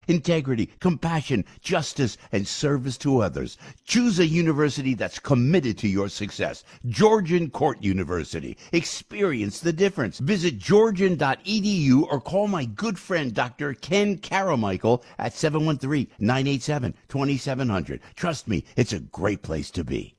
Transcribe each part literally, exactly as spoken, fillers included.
integrity, compassion, justice, and service to others. Choose a university that's committed to your success. Georgian Court University. Experience the difference. Visit georgian dot e d u or call my good friend Doctor Ken Caramichael at seven one three, nine eight seven, two seven zero zero. Trust me, it's a great place to be.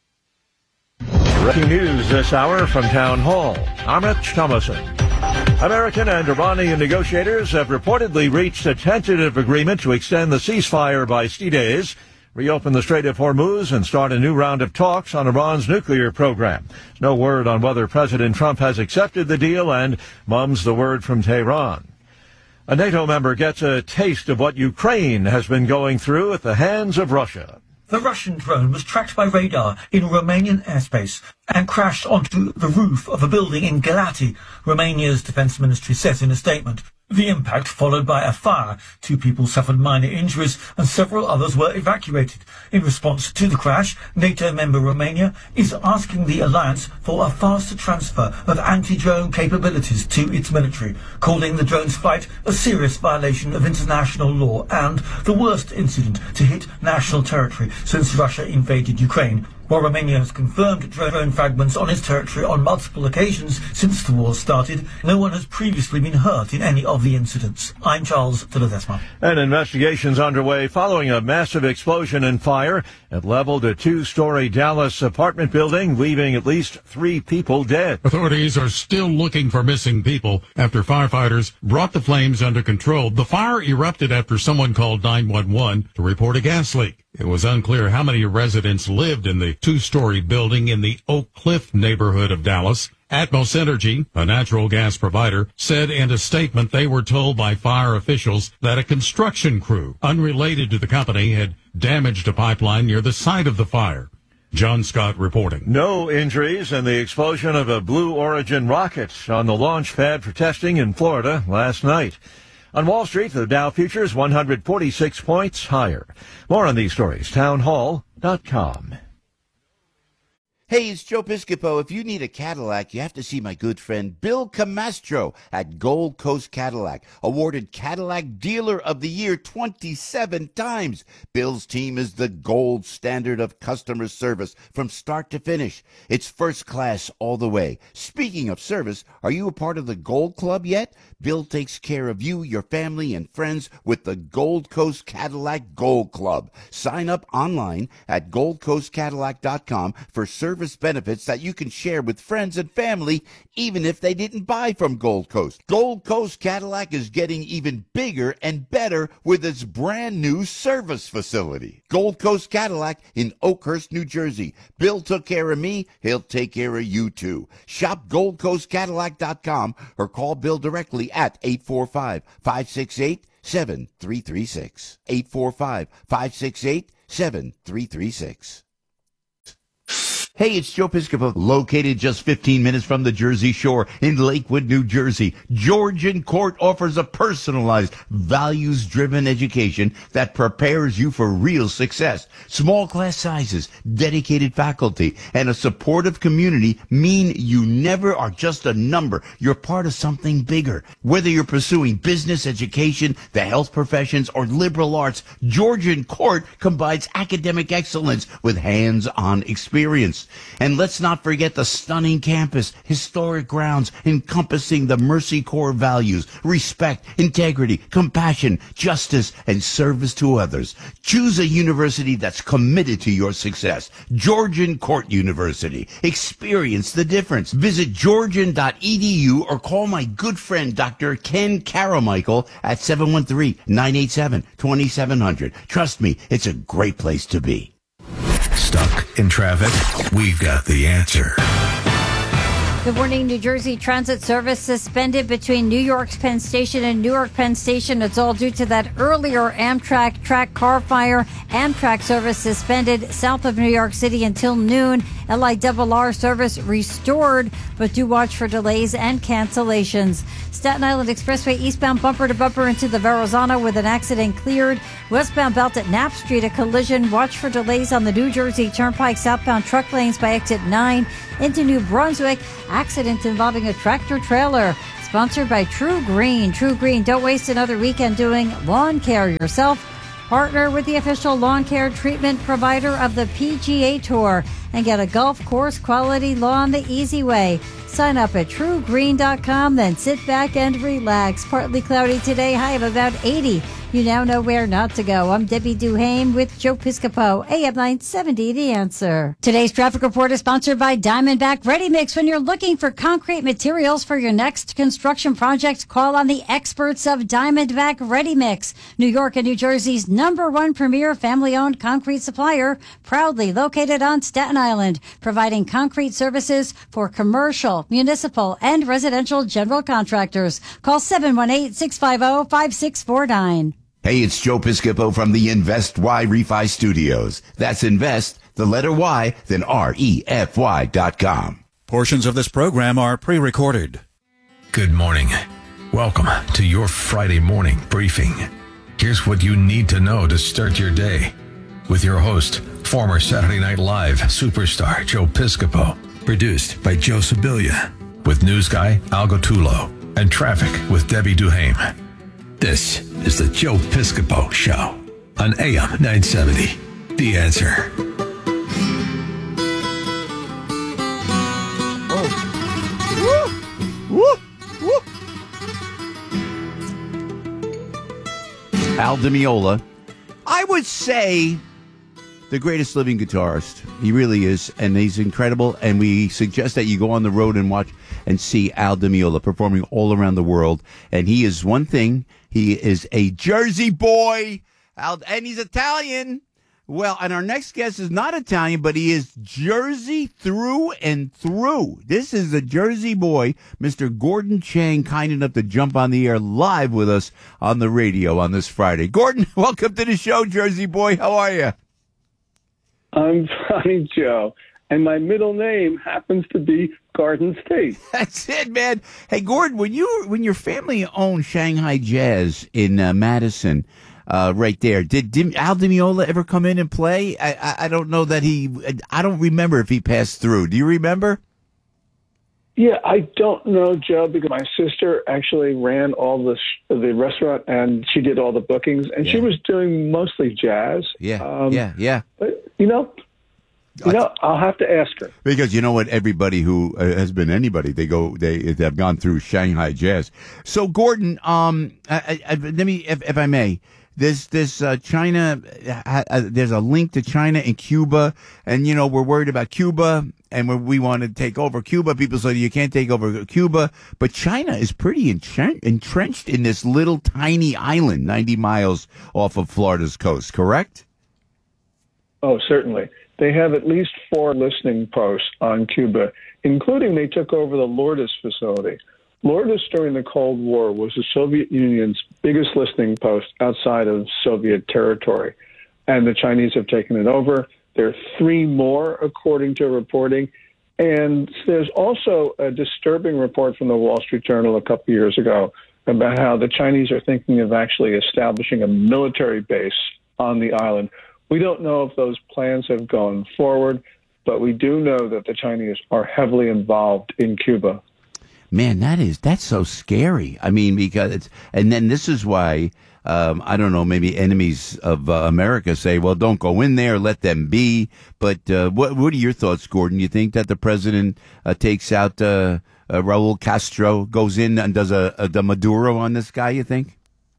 Breaking news this hour from Town Hall. I'm Rich Thomason. American and Iranian negotiators have reportedly reached a tentative agreement to extend the ceasefire by sixty days, reopen the Strait of Hormuz, and start a new round of talks on Iran's nuclear program. No word on whether President Trump has accepted the deal, and mum's the word from Tehran. A NATO member gets a taste of what Ukraine has been going through at the hands of Russia. The Russian drone was tracked by radar in Romanian airspace and crashed onto the roof of a building in Galati, Romania's defense ministry says in a statement. The impact followed by a fire. Two people suffered minor injuries and several others were evacuated. In response to the crash, NATO member Romania is asking the alliance for a faster transfer of anti-drone capabilities to its military, calling the drone's flight a serious violation of international law and the worst incident to hit national territory since Russia invaded Ukraine. While Romania has confirmed drone fragments on its territory on multiple occasions since the war started, no one has previously been hurt in any of the incidents. I'm Charles de Ledesma. An investigation's underway following a massive explosion and fire. It leveled a two-story Dallas apartment building, leaving at least three people dead. Authorities are still looking for missing people after firefighters brought the flames under control. The fire erupted after someone called nine one one to report a gas leak. It was unclear how many residents lived in the two-story building in the Oak Cliff neighborhood of Dallas. Atmos Energy, a natural gas provider, said in a statement they were told by fire officials that a construction crew unrelated to the company had damaged a pipeline near the site of the fire. John Scott reporting. No injuries in the explosion of a Blue Origin rocket on the launch pad for testing in Florida last night. On Wall Street, the Dow futures one hundred forty-six points higher. More on these stories, town hall dot com. Hey, it's Joe Piscopo. If you need a Cadillac, you have to see my good friend Bill Camastro at Gold Coast Cadillac, awarded Cadillac Dealer of the Year twenty-seven times. Bill's team is the gold standard of customer service from start to finish. It's first class all the way. Speaking of service, are you a part of the Gold Club yet? Bill takes care of you, your family, and friends with the Gold Coast Cadillac Gold Club. Sign up online at gold coast cadillac dot com for service benefits that you can share with friends and family, even if they didn't buy from Gold Coast. Gold Coast Cadillac is getting even bigger and better with its brand new service facility. Gold Coast Cadillac in Oakhurst, New Jersey. Bill took care of me, he'll take care of you too. Shop gold coast cadillac dot com or call Bill directly at eight four five, five six eight, seven three three six. eight four five, five six eight, seven three three six. Hey, it's Joe Piscopo, located just fifteen minutes from the Jersey Shore in Lakewood, New Jersey. Georgian Court offers a personalized, values-driven education that prepares you for real success. Small class sizes, dedicated faculty, and a supportive community mean you never are just a number. You're part of something bigger. Whether you're pursuing business, education, the health professions, or liberal arts, Georgian Court combines academic excellence with hands-on experience. And let's not forget the stunning campus, historic grounds encompassing the Mercy Corps values, respect, integrity, compassion, justice, and service to others. Choose a university that's committed to your success. Georgian Court University. Experience the difference. Visit georgian dot e d u or call my good friend Doctor Ken Caramichael at seven one three, nine eight seven, two seven zero zero. Trust me, it's a great place to be. Stuck in traffic? We've got the answer. Good morning. New Jersey Transit service suspended between New York's Penn Station and Newark Penn Station. It's all due to that earlier Amtrak track car fire. Amtrak service suspended south of New York City until noon. L I R R service restored, but do watch for delays and cancellations. Staten Island Expressway eastbound bumper to bumper into the Verrazano with an accident cleared. Westbound belt at Knapp Street, a collision. Watch for delays on the New Jersey Turnpike southbound truck lanes by exit nine into New Brunswick. Accident involving a tractor trailer. sponsored by True Green. True Green, don't waste another weekend doing lawn care yourself. Partner with the official lawn care treatment provider of the P G A Tour and get a golf course quality lawn the easy way. Sign up at true green dot com, then sit back and relax. Partly cloudy today, high of about eighty. You now know where not to go. I'm Debbie Duhame with Joe Piscopo, A M nine seventy, The Answer. Today's traffic report is sponsored by Diamondback Ready Mix. When you're looking for concrete materials for your next construction project, call on the experts of Diamondback Ready Mix. New York and New Jersey's number one premier family-owned concrete supplier, proudly located on Staten Island, providing concrete services for commercial, municipal, and residential general contractors. Call seven one eight, six five zero, five six four nine. Hey, it's Joe Piscopo from the Invest Y Refi Studios. That's invest, the letter Y, then R E F Y dot com. Portions of this program are pre-recorded. Good morning. Welcome to your Friday morning briefing. Here's what you need to know to start your day. With your host, former Saturday Night Live superstar Joe Piscopo. Produced by Joe Sibilia. With news guy Al Gottulo. And traffic with Debbie Duhame. This is the Joe Piscopo Show on A M nine seventy. The Answer. Oh. Woo! Woo! Woo! Al Di Meola, I would say the greatest living guitarist. He really is, and he's incredible. And we suggest that you go on the road and watch and see Al Di Meola performing all around the world. And he is one thing. He is a Jersey boy, Al, and he's Italian. Well, and our next guest is not Italian, but he is Jersey through and through. This is a Jersey boy, Mister Gordon Chang, kind enough to jump on the air live with us on the radio on this Friday. Gordon, welcome to the show, Jersey boy. How are you? I'm fine, Joe. And my middle name happens to be Garden State. That's it, man. Hey, Gordon, when you when your family owned Shanghai Jazz in uh, Madison, uh, right there, did, did Al Di Meola ever come in and play? I, I I don't know that he. I don't remember if he passed through. Do you remember? Yeah, I don't know, Joe, because my sister actually ran all the sh- the restaurant and she did all the bookings, and yeah. she was doing mostly jazz. Yeah, um, yeah, yeah. But you know. You know, I'll have to ask her. Because you know what? Everybody who uh, has been anybody, they go, they, they have gone through Shanghai Jazz. So, Gordon, um, I, I, let me, if, if I may, there's this uh, China, uh, uh, there's a link to China and Cuba, and you know we're worried about Cuba, and when we want to take over Cuba, people say you can't take over Cuba, but China is pretty entren- entrenched in this little tiny island, ninety miles off of Florida's coast. Correct? Oh, certainly. They have at least four listening posts on Cuba, including they took over the Lourdes facility. Lourdes during the Cold War was the Soviet Union's biggest listening post outside of Soviet territory, and the Chinese have taken it over. There are three more, according to reporting, and there's also a disturbing report from the Wall Street Journal a couple years ago about how the Chinese are thinking of actually establishing a military base on the island. We don't know if those plans have gone forward, but we do know that the Chinese are heavily involved in Cuba. Man, that is, that's so scary. I mean, because it's, and then this is why, um, I don't know, maybe enemies of uh, America say, well, don't go in there, let them be. But uh, what, what are your thoughts, Gordon? You think that the president uh, takes out uh, uh, Raul Castro, goes in and does a, a the Maduro on this guy, you think?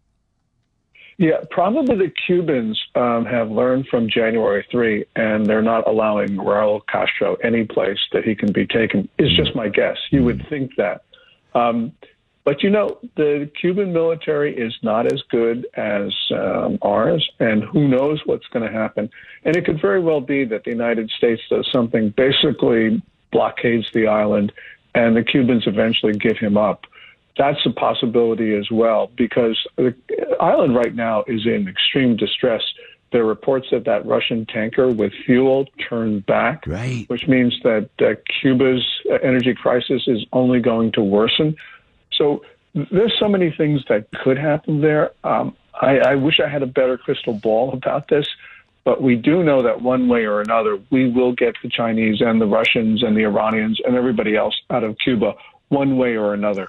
Yeah, probably the Cubans um, have learned from January third, and they're not allowing Raul Castro any place that he can be taken. It's just my guess. You would think that. Um, but, you know, the Cuban military is not as good as um, ours, and who knows what's going to happen. And it could very well be that the United States does something, basically blockades the island, and the Cubans eventually give him up. That's a possibility as well, because the island right now is in extreme distress. There are reports that that Russian tanker with fuel turned back, right, which means that uh, Cuba's energy crisis is only going to worsen. So there's so many things that could happen there. Um, I, I wish I had a better crystal ball about this, but we do know that one way or another, we will get the Chinese and the Russians and the Iranians and everybody else out of Cuba one way or another.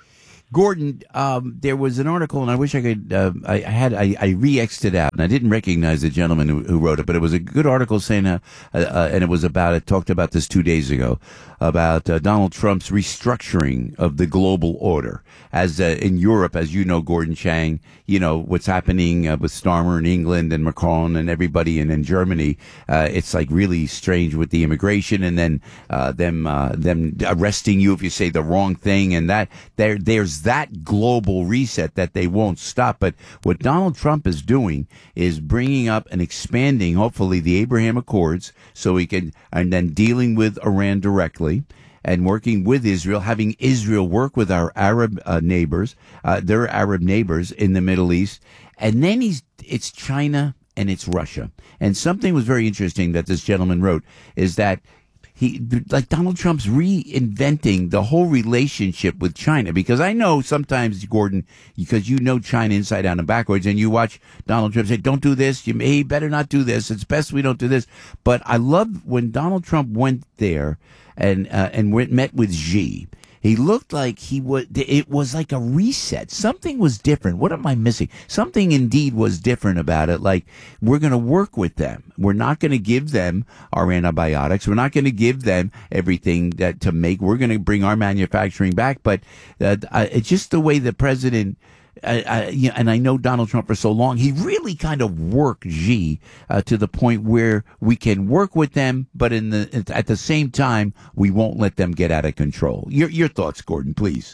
Gordon, um, there was an article, and I wish I could. Uh, I, I had I, I re-X'd it out, and I didn't recognize the gentleman who, who wrote it, but it was a good article saying, uh, uh, and it was about it. Talked about this two days ago about uh, Donald Trump's restructuring of the global order, as uh, in Europe, as you know, Gordon Chang. You know what's happening uh, with Starmer in England and Macron and everybody, and in Germany, uh, it's like really strange with the immigration, and then uh, them uh, them arresting you if you say the wrong thing, and that there there's that global reset that they won't stop. But what Donald Trump is doing is bringing up and expanding, hopefully, the Abraham Accords, so he can, and then dealing with Iran directly and working with Israel, having Israel work with our Arab uh, neighbors, uh, their Arab neighbors in the Middle East. And then he's, it's China and it's Russia. And something was very interesting that this gentleman wrote is that He, like Donald Trump's reinventing the whole relationship with China, because I know sometimes, Gordon, because you know China inside out and backwards, and you watch Donald Trump say, don't do this, you may better not do this, it's best we don't do this. But I love when Donald Trump went there and uh, and went, met with Xi. He looked like he was, it was like a reset. Something was different. What am I missing? Something indeed was different about it. Like, we're going to work with them. We're not going to give them our antibiotics. We're not going to give them everything that to make. We're going to bring our manufacturing back. But uh, it's just the way the president, I, I, you know, and I know Donald Trump for so long, he really kind of worked Xi uh, to the point where we can work with them, but in the at the same time, we won't let them get out of control. Your your thoughts, Gordon, please.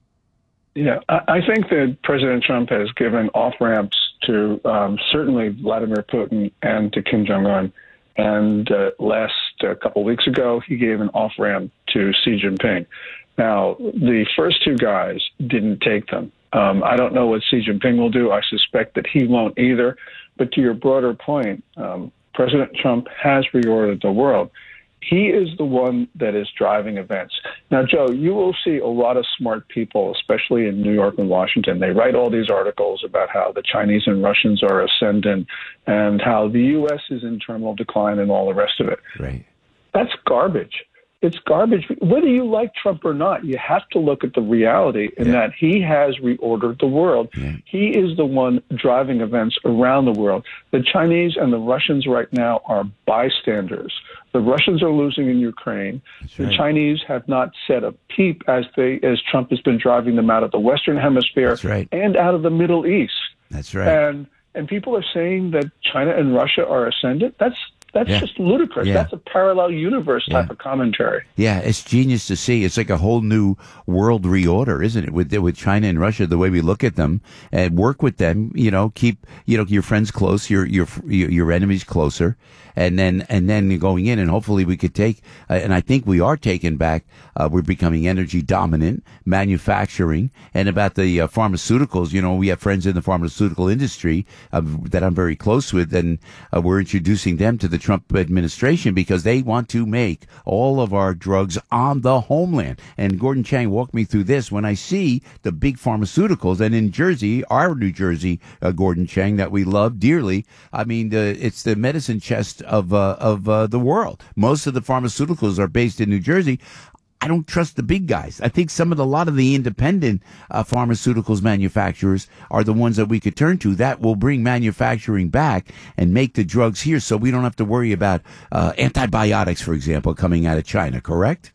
Yeah, I, I think that President Trump has given off ramps to um, certainly Vladimir Putin and to Kim Jong-un. And uh, last uh, couple of weeks ago, he gave an off ramp to Xi Jinping. Now, the first two guys didn't take them. Um, I don't know what Xi Jinping will do. I suspect that he won't either. But to your broader point, um, President Trump has reordered the world. He is the one that is driving events. Now, Joe, you will see a lot of smart people, especially in New York and Washington. They write all these articles about how the Chinese and Russians are ascendant and how the U S is in terminal decline and all the rest of it. Right. That's garbage. It's garbage. Whether you like Trump or not, you have to look at the reality in yeah. that he has reordered the world. Yeah. He is the one driving events around the world. The Chinese and the Russians right now are bystanders. The Russians are losing in Ukraine. That's the right. Chinese have not said a peep as they as Trump has been driving them out of the Western Hemisphere That's right. and out of the Middle East. That's right. And and people are saying that China and Russia are ascendant. That's That's yeah. just ludicrous. Yeah. That's a parallel universe type yeah. of commentary. Yeah, it's genius to see. It's like a whole new world reorder, isn't it? With with China and Russia, the way we look at them and work with them. You know, keep you know your friends close, your your your enemies closer, and then and then going in, and hopefully we could take. Uh, and I think we are taking back. Uh, we're becoming energy dominant, manufacturing, and about the uh, pharmaceuticals. You know, we have friends in the pharmaceutical industry uh, that I'm very close with, and uh, we're introducing them to the Trump administration because they want to make all of our drugs on the homeland. And Gordon Chang walked me through this. When I see the big pharmaceuticals, and in Jersey, our New Jersey, uh, Gordon Chang, that we love dearly, I mean, the, it's the medicine chest of uh, of uh, the world. Most of the pharmaceuticals are based in New Jersey. I don't trust the big guys. I think some of the, a lot of the independent uh, pharmaceuticals manufacturers are the ones that we could turn to that will bring manufacturing back and make the drugs here so we don't have to worry about uh, antibiotics, for example, coming out of China, correct?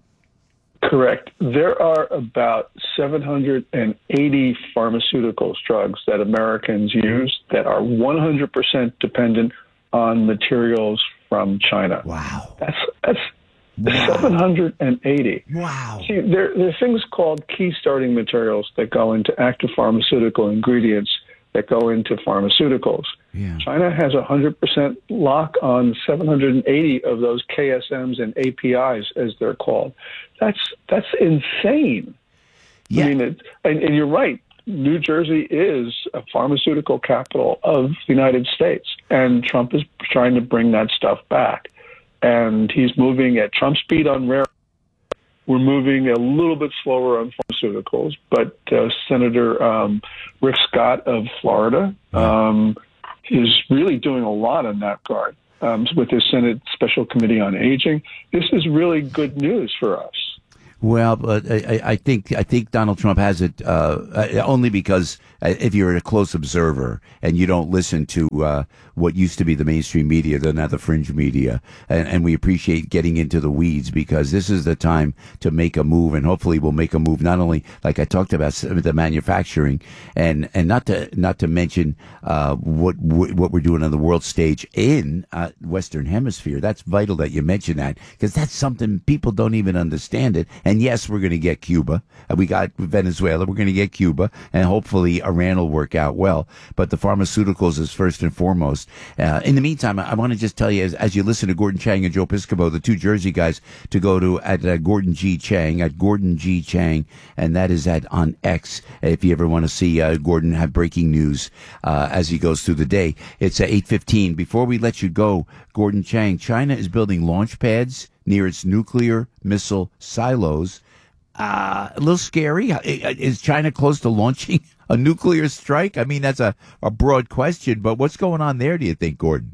Correct. There are about seven hundred eighty pharmaceuticals, drugs that Americans use that are one hundred percent dependent on materials from China. Wow. That's, that's, Wow. seven hundred eighty. Wow. See, there, there are things called key starting materials that go into active pharmaceutical ingredients that go into pharmaceuticals. Yeah. China has a one hundred percent lock on seven hundred eighty of those K S Ms and A P Is, as they're called. That's that's insane. Yeah. I mean, it, and, and you're right. New Jersey is a pharmaceutical capital of the United States, and Trump is trying to bring that stuff back. And he's moving at Trump speed on rare. We're moving a little bit slower on pharmaceuticals, but uh, Senator um, Rick Scott of Florida um, is really doing a lot in that regard um, with his Senate Special Committee on Aging. This is really good news for us. Well, but I, I think I think Donald Trump has it uh, only because if you're a close observer and you don't listen to uh, what used to be the mainstream media, they're now the fringe media, and, and we appreciate getting into the weeds because this is the time to make a move, and hopefully we'll make a move. Not only like I talked about the manufacturing, and and not to not to mention uh, what what we're doing on the world stage in uh, Western Hemisphere. That's vital that you mention that because that's something people don't even understand it. And yes, we're going to get Cuba. Uh, we got Venezuela. We're going to get Cuba. And hopefully Iran will work out well. But the pharmaceuticals is first and foremost. Uh, in the meantime, I, I want to just tell you, as, as you listen to Gordon Chang and Joe Piscopo, the two Jersey guys, to go to at uh, Gordon G. Chang, at Gordon G. Chang. And that is at on X. If you ever want to see uh, Gordon have breaking news uh, as he goes through the day. It's at eight fifteen. Before we let you go, Gordon Chang, China is building launch pads near its nuclear missile silos. Uh, a little scary. Is China close to launching a nuclear strike? I mean, that's a, a broad question, but what's going on there, do you think, Gordon?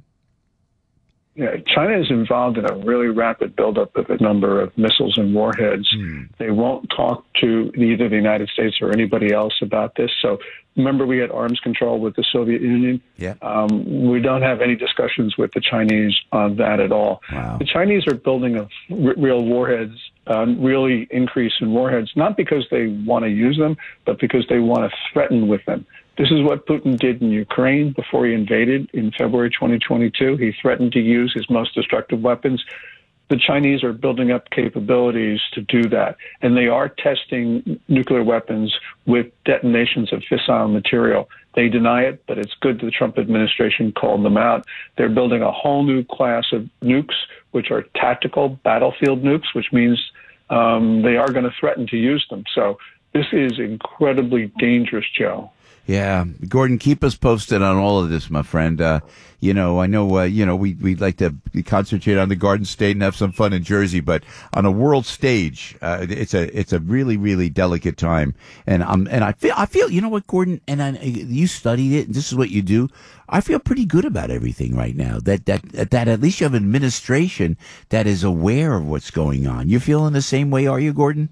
Yeah, China is involved in a really rapid buildup of a number of missiles and warheads. Hmm. They won't talk to either the United States or anybody else about this. So remember, we had arms control with the Soviet Union. Yeah. Um, we don't have any discussions with the Chinese on that at all. Wow. The Chinese are building a r- real warheads, uh, really increase in warheads, not because they want to use them, but because they want to threaten with them. This is what Putin did in Ukraine before he invaded in February twenty twenty-two. He threatened to use his most destructive weapons. The Chinese are building up capabilities to do that, and they are testing nuclear weapons with detonations of fissile material. They deny it, but it's good the Trump administration called them out. They're building a whole new class of nukes, which are tactical battlefield nukes, which means um, they are going to threaten to use them. So this is incredibly dangerous, Joe. Yeah, Gordon, keep us posted on all of this, my friend. Uh, you know, I know, uh, you know, we, we'd like to concentrate on the Garden State and have some fun in Jersey, but on a world stage, uh, it's a, it's a really, really delicate time. And um, and I feel, I feel, you know what, Gordon, and I, you studied it, and this is what you do. I feel pretty good about everything right now. That, that, that at least you have an administration that is aware of what's going on. You feeling the same way, are you, Gordon?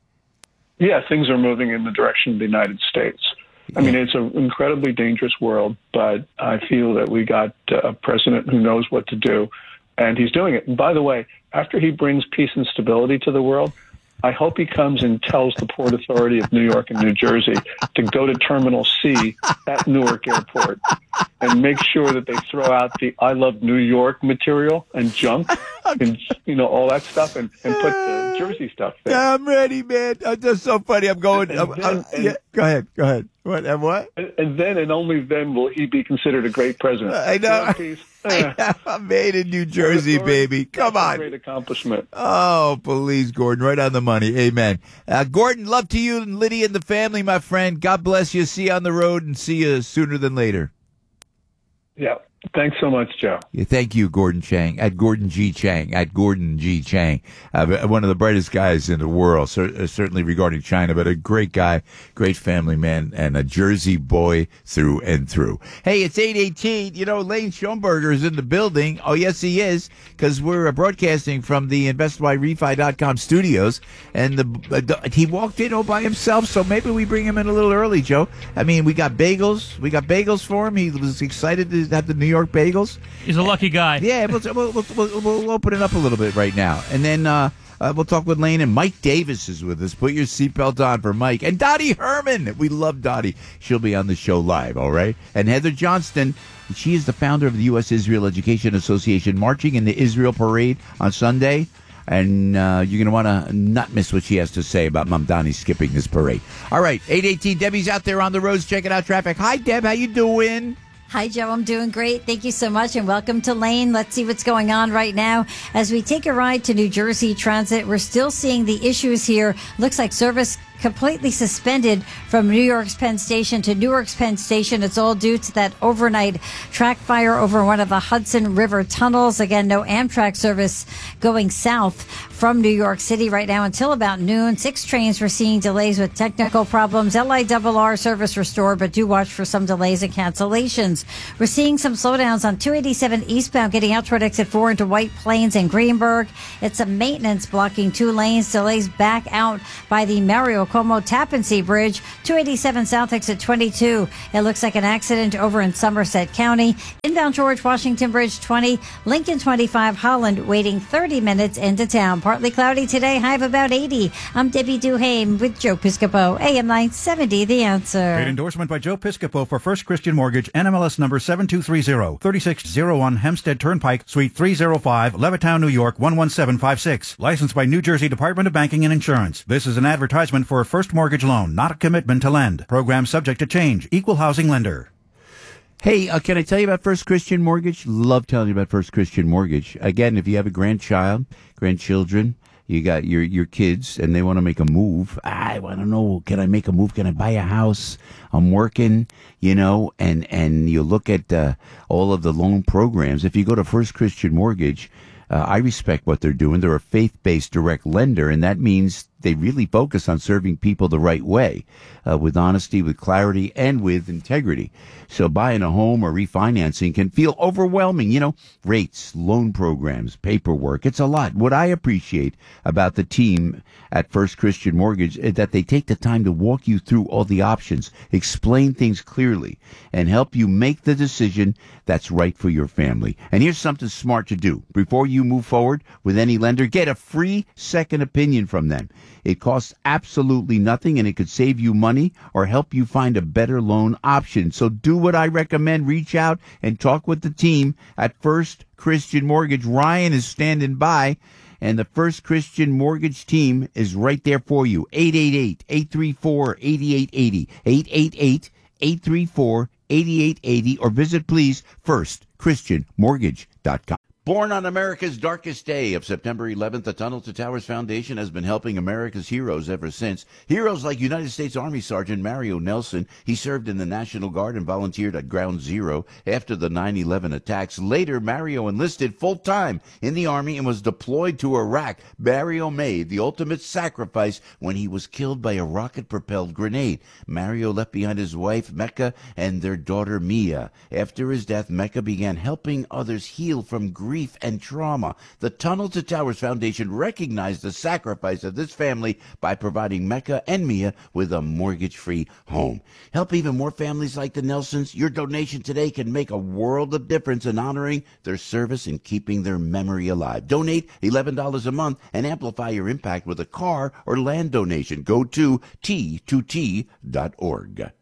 Yeah, things are moving in the direction of the United States. I mean, it's an incredibly dangerous world, but I feel that we got a president who knows what to do, and he's doing it. And by the way, after he brings peace and stability to the world, I hope he comes and tells the Port Authority of New York and New Jersey to go to Terminal C at Newark Airport and make sure that they throw out the I Love New York material and junk and, you know, all that stuff and, and put the Jersey stuff there. Yeah, I'm ready, man. Oh, that's so funny. I'm going. And I'm, then, I'm, and, yeah, go ahead. Go ahead. What? And what? And, and then and only then will he be considered a great president. I know. Uh, I'm made in New Jersey, baby. Come That's on. a great accomplishment. Oh, please, Gordon. Right on the money. Amen. Uh, Gordon, love to you and Lydia and the family, my friend. God bless you. See you on the road and see you sooner than later. Yeah. Thanks so much, Joe. Yeah, thank you, Gordon Chang, at Gordon G. Chang, at Gordon G. Chang, uh, one of the brightest guys in the world, cer- certainly regarding China, but a great guy, great family man, and a Jersey boy through and through. Hey, it's eight eighteen. You know, Lane Schoenberger is in the building. Oh, yes, he is, because we're uh, broadcasting from the invest y refi dot com studios, and the, uh, the he walked in all by himself, so maybe we bring him in a little early, Joe. I mean, we got bagels. We got bagels for him. He was excited to have the New York bagels. He's a lucky guy. Yeah, we'll, we'll, we'll, we'll open it up a little bit right now. And then uh, uh, we'll talk with Lane. And Mike Davis is with us. Put your seatbelt on for Mike. And Dottie Herman. We love Dottie. She'll be on the show live, all right? And Heather Johnston, she is the founder of the U S Israel Education Association, marching in the Israel Parade on Sunday. And uh, you're going to want to not miss what she has to say about Mamdani skipping this parade. All right, eight eighteen. Debbie's out there on the roads checking out traffic. Hi, Deb. How you doing? Hi, Joe. I'm doing great. Thank you so much, and welcome to Lane. Let's see what's going on right now. As we take a ride to New Jersey Transit, we're still seeing the issues here. Looks like service completely suspended from New York's Penn Station to Newark's Penn Station. It's all due to that overnight track fire over one of the Hudson River tunnels. Again, no Amtrak service going south from New York City right now until about noon. Six trains were seeing delays with technical problems. L I R R service restored, but do watch for some delays and cancellations. We're seeing some slowdowns on two eighty-seven eastbound getting out toward exit four into White Plains and Greenberg. It's a maintenance blocking two lanes. Delays back out by the Mario Cuomo Tappan Zee Bridge. two eighty-seven south exit twenty-two. It looks like an accident over in Somerset County. Inbound George Washington Bridge twenty. Lincoln twenty-five. Holland waiting thirty minutes into town. Partly cloudy today. High of about eighty. I'm Debbie Duhame with Joe Piscopo. A M nine seventy, The Answer. Paid endorsement by Joe Piscopo for First Christian Mortgage, N M L S number seven two three zero, thirty-six oh one Hempstead Turnpike, Suite three oh five, Levittown, New York, one one seven five six. Licensed by New Jersey Department of Banking and Insurance. This is an advertisement for a first mortgage loan, not a commitment to lend. Program subject to change. Equal housing lender. Hey, uh, can I tell you about First Christian Mortgage? Love telling you about First Christian Mortgage. Again, if you have a grandchild, grandchildren, you got your, your kids, and they want to make a move. I want to know, can I make a move? Can I buy a house? I'm working, you know, and, and you look at uh, all of the loan programs. If you go to First Christian Mortgage, uh, I respect what they're doing. They're a faith-based direct lender, and that means they really focus on serving people the right way, uh, with honesty, with clarity, and with integrity. So buying a home or refinancing can feel overwhelming. You know, rates, loan programs, paperwork. It's a lot. What I appreciate about the team at First Christian Mortgage is that they take the time to walk you through all the options, explain things clearly, and help you make the decision that's right for your family. And here's something smart to do. Before you move forward with any lender, get a free second opinion from them. It costs absolutely nothing, and it could save you money or help you find a better loan option. So do what I recommend. Reach out and talk with the team at First Christian Mortgage. Ryan is standing by, and the First Christian Mortgage team is right there for you. eight eight eight, eight three four, eight eight eight zero, eight eight eight, eight three four, eight eight eight zero, or visit, please, first christian mortgage dot com. Born on America's darkest day of September eleventh, the Tunnel to Towers Foundation has been helping America's heroes ever since. Heroes like United States Army Sergeant Mario Nelson. He served in the National Guard and volunteered at Ground Zero after the nine eleven attacks. Later, Mario enlisted full-time in the Army and was deployed to Iraq. Mario made the ultimate sacrifice when he was killed by a rocket-propelled grenade. Mario left behind his wife, Mecca, and their daughter, Mia. After his death, Mecca began helping others heal from grief grief and trauma. The Tunnel to Towers Foundation recognized the sacrifice of this family by providing Mecca and Mia with a mortgage-free home. Help even more families like the Nelsons. Your donation today can make a world of difference in honoring their service and keeping their memory alive. Donate eleven dollars a month and amplify your impact with a car or land donation. Go to T two T dot org.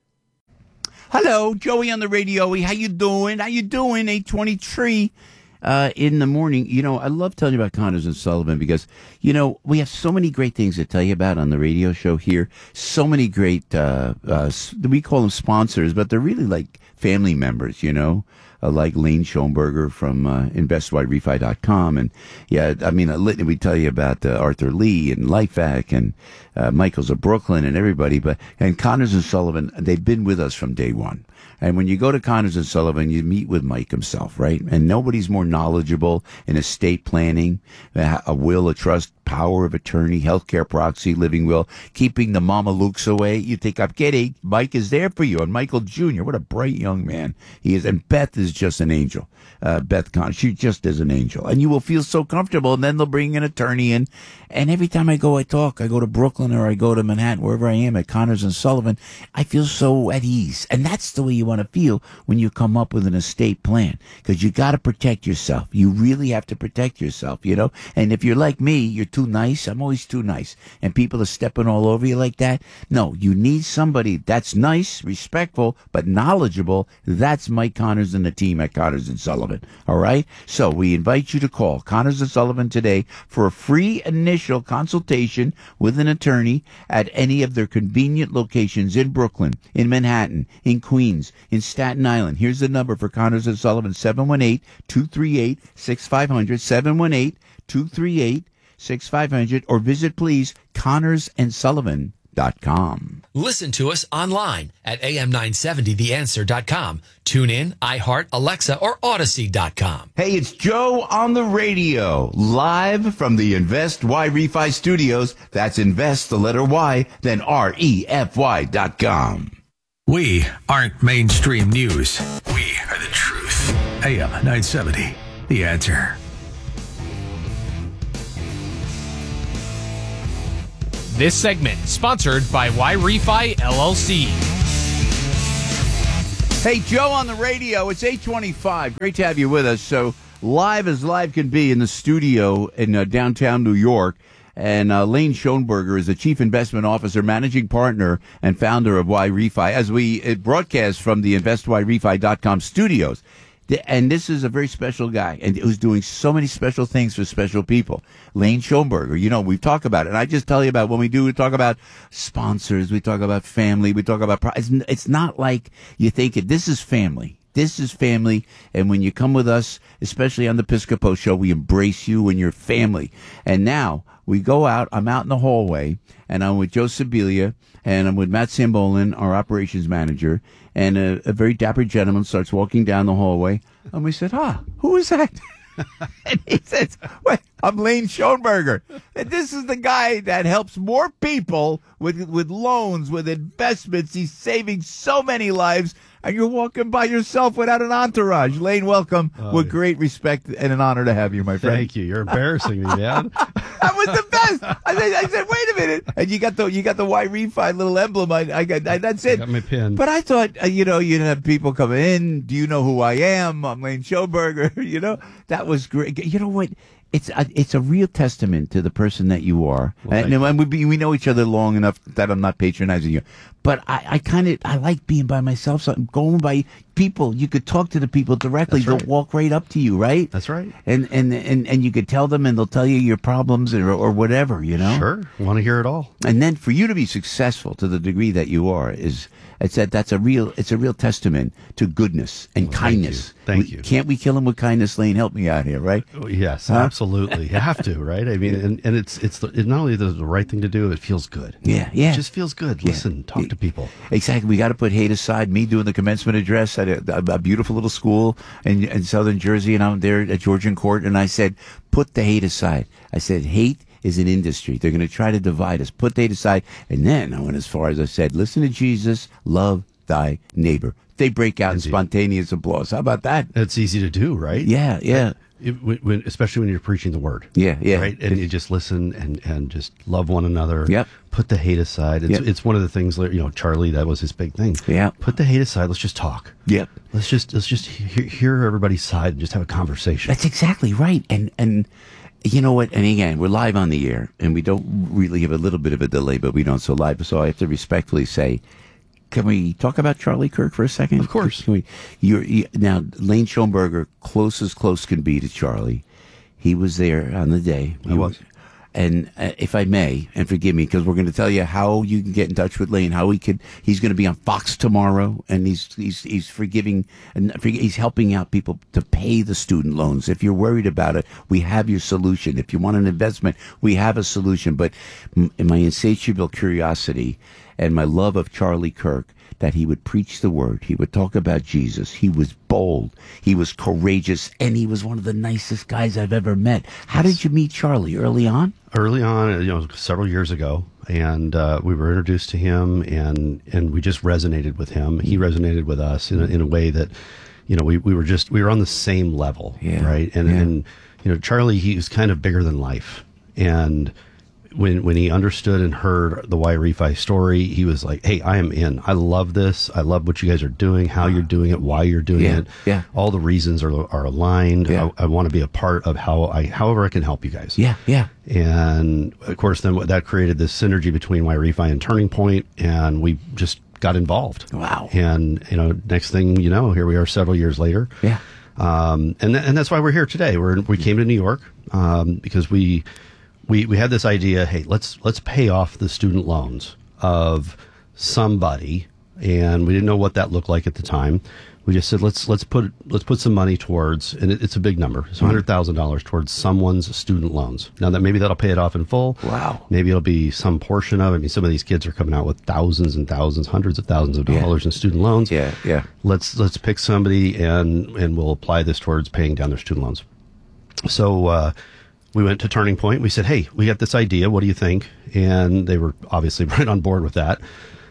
Hello, Joey on the radio. How you doing? How you doing? eight twenty-three. Uh, in the morning. You know, I love telling you about Connors and Sullivan because, you know, we have so many great things to tell you about on the radio show here. So many great, uh, uh, we call them sponsors, but they're really like family members, you know, uh, like Lane Schoenberger from uh, invest y refi dot com. And, yeah, I mean, uh, we tell you about uh, Arthur Lee and Lifevac and uh, Michaels of Brooklyn and everybody. But and Connors and Sullivan, they've been with us from day one. And when you go to Connors and Sullivan, you meet with Mike himself, right? And nobody's more knowledgeable in estate planning, a will, a trust, power of attorney, healthcare proxy, living will, keeping the mamalukes away. You think, I'm kidding. Mike is there for you. And Michael Junior, what a bright young man he is. And Beth is just an angel. Uh, Beth Connors, she just is an angel. And you will feel so comfortable. And then they'll bring an attorney in. And every time I go, I talk, I go to Brooklyn or I go to Manhattan, wherever I am at Connors and Sullivan, I feel so at ease. And that's the way you want to feel when you come up with an estate plan, because you got to protect yourself. You really have to protect yourself, you know. And if you're like me, you're too nice. I'm always too nice. And people are stepping all over you like that. No, you need somebody that's nice, respectful, but knowledgeable. That's Mike Connors and the team at Connors and Sullivan. All right. So we invite you to call Connors and Sullivan today for a free initial consultation with an attorney at any of their convenient locations in Brooklyn, in Manhattan, in Queens, in Staten Island. Here's the number for Connors and Sullivan, seven one eight, two three eight, six five zero zero, seven one eight, two three eight, six five zero zero, or visit, please, connors and sullivan dot com. Listen to us online at A M nine seventy the answer dot com. Tune in, iHeart, Alexa, or Odyssey dot com. Hey, it's Joe on the radio, live from the Invest Y Refi Studios. That's Invest, the letter Y, then R E F Y dot com. We aren't mainstream news. We are the truth. A M nine seventy, The Answer. This segment sponsored by Y-Refi L L C. Hey, Joe on the radio. It's eight twenty-five. Great to have you with us. So live as live can be in the studio in uh, downtown New York. And uh, Lane Schoenberger is the Chief Investment Officer, Managing Partner, and founder of Y-Refi, as we uh, broadcast from the invest y refi dot com studios. And this is a very special guy, and who's doing so many special things for special people. Lane Schoenberger, you know, we talk about it. And I just tell you about when we do, we talk about sponsors, we talk about family, we talk about, it's, it's not like you think it. This is family. This is family. And when you come with us, especially on the Piscopo Show, we embrace you and your family. And now we go out, I'm out in the hallway, and I'm with Joe Sibilia, and I'm with Matt Sambolin, our operations manager. And a, a very dapper gentleman starts walking down the hallway. And we said, ah, who is that? And he says, wait, I'm Lane Schoenberger. And this is the guy that helps more people with with loans, with investments. He's saving so many lives. And you're walking by yourself without an entourage. Lane, welcome. Oh, with yeah. great respect and an honor to have you, my friend. Thank you. You're embarrassing me, man. That was the best. I said, I said, wait a minute. And you got the you got the Y-Refi little emblem. I, I got I, that's it. I got my pin. But I thought, uh, you know, you'd have people come in. Do you know who I am? I'm Lane Schoenberger. You know, that was great. You know what? It's a, it's a real testament to the person that you are. Well, and, and we, be, we know each other long enough that I'm not patronizing you. But I, I kind of, I like being by myself. So I'm going by people. You could talk to the people directly. That's They'll right. walk right up to you, right? That's right. And, and, and, and you could tell them and they'll tell you your problems or, or whatever, you know? Sure. Want to hear it all. And then for you to be successful to the degree that you are is, it's that that's a real, it's a real testament to goodness and Well, thank kindness. you. Thank We- you. Can't we kill him with kindness, Lane? Help me out here, right? Oh, yes, Huh? absolutely. You have to, right? I mean, and, and it's it's the, it not only the, the right thing to do, it feels good. Yeah, yeah. It just feels good. Yeah. Listen, talk to people. Exactly. We got to put hate aside. Me doing the commencement address at a, a beautiful little school in, in southern Jersey, and I'm there at Georgian Court, and I said, put the hate aside. I said, hate is an industry. They're going to try to divide us. Put the hate aside. And then I went as far as I said, listen to Jesus, love thy neighbor. They break out Indeed. in spontaneous applause. How about that? It's easy to do, right? Yeah, yeah. It, when, when, especially when you're preaching the word. Yeah, yeah. Right? And you just listen and, and just love one another. Yep. Put the hate aside. It's, Yep. it's one of the things, that, you know, Charlie, that was his big thing. Yeah. Put the hate aside. Let's just talk. Yep. Let's just let's just hear, hear everybody's side and just have a conversation. That's exactly right. And and you know what? And again, we're live on the air, and we don't really have a little bit of a delay, but we don't so live. So I have to respectfully say, can we talk about Charlie Kirk for a second? Of course. Can we? You're, you, now, Lane Schoenberger, close as close can be to Charlie. He was there on the day. I was. And uh, if I may, and forgive me, because we're going to tell you how you can get in touch with Lane, how he could. He's going to be on Fox tomorrow, and he's he's he's forgiving and he's helping out people to pay the student loans. If you're worried about it, we have your solution. If you want an investment, we have a solution. But m- in my insatiable curiosity and my love of Charlie Kirk, that he would preach the word. He would talk about Jesus. He was bold. He was courageous. And he was one of the nicest guys I've ever met. How did you meet Charlie? Early on? Early on, you know, several years ago, and uh, we were introduced to him, and, and we just resonated with him. He resonated with us in a, in a way that, you know, we, we were just, we were on the same level, Yeah, right? And, yeah. and, you know, Charlie, he was kind of bigger than life. And when when he understood and heard the Y-Refi story, he was like, hey, I am in. I love this. I love what you guys are doing, how you're doing it, why you're doing Yeah, it. yeah. All the reasons are are aligned. Yeah. I, I want to be a part of how I, however I can help you guys. Yeah, yeah. And of course, then that created this synergy between Y-Refi and Turning Point, and we just got involved. Wow. And, you know, next thing you know, here we are several years later. Yeah. Um, and, th- and that's why we're here today. We're, we came to New York, um, because we, we, we had this idea, hey, let's, let's pay off the student loans of somebody. And we didn't know what that looked like at the time. We just said let's let's put let's put some money towards, and it, it's a big number. It's one hundred thousand dollars towards someone's student loans. Now that maybe that'll pay it off in full. Wow. Maybe it'll be some portion of it. I mean, some of these kids are coming out with thousands and thousands, hundreds of thousands of dollars yeah. in student loans. Yeah, yeah. Let's let's pick somebody and and we'll apply this towards paying down their student loans. So uh, we went to Turning Point. We said, hey, we got this idea. What do you think? And they were obviously right on board with that.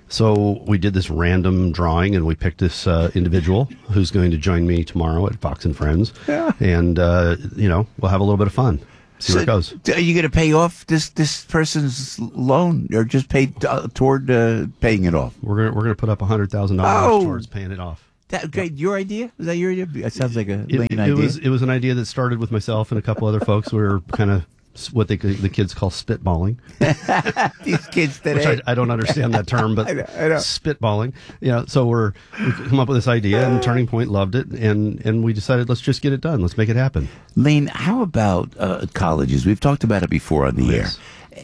So we did this random drawing, and we picked this uh, individual who's going to join me tomorrow at Fox and Friends. Yeah. And, uh, you know, we'll have a little bit of fun. See so where it goes. Are you going to pay off this, this person's loan, or just pay uh, toward uh, paying it off? We're going we're gonna put up one hundred thousand dollars Oh. towards paying it off. That, great. Your idea? Is that your idea? It sounds like a It, Lane it idea. was it was an idea that started with myself and a couple other folks. We were kind of what they the kids call spitballing. These kids Which today. I, I don't understand that term, but I know, I know. spitballing. You know, so we're we come up with this idea, and Turning Point loved it, and and we decided let's just get it done. Let's make it happen. Lane, how about uh, colleges? We've talked about it before on the Yes. air.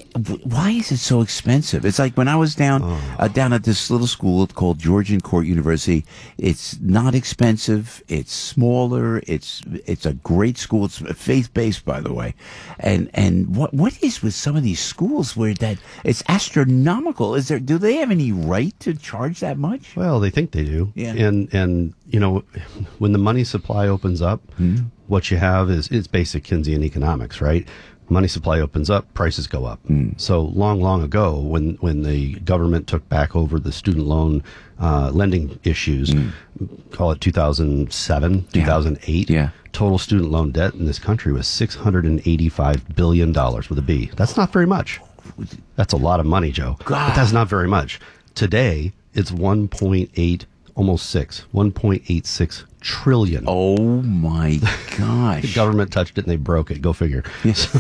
Why is it so expensive? It's like when I was down Oh. uh, down at this little school called Georgian Court University. It's not expensive. It's smaller. It's it's a great school. It's faith based, by the way. And and what what is with some of these schools where that it's astronomical? Is there? Do they have any right to charge that much? Well, they think they do. Yeah. And and you know, when the money supply opens up, Mm-hmm. what you have is it's basic Keynesian economics, right? Money supply opens up, prices go up. Mm. So long, long ago, when when the government took back over the student loan uh, lending issues, Mm. call it two thousand seven, two thousand eight, Yeah. total student loan debt in this country was six hundred eighty-five billion dollars with a B. That's not very much. That's a lot of money, Joe. God. But that's not very much. Today, it's one point eight, almost six, one point eight six trillion. Oh my gosh! The government touched it and they broke it. Go figure. So,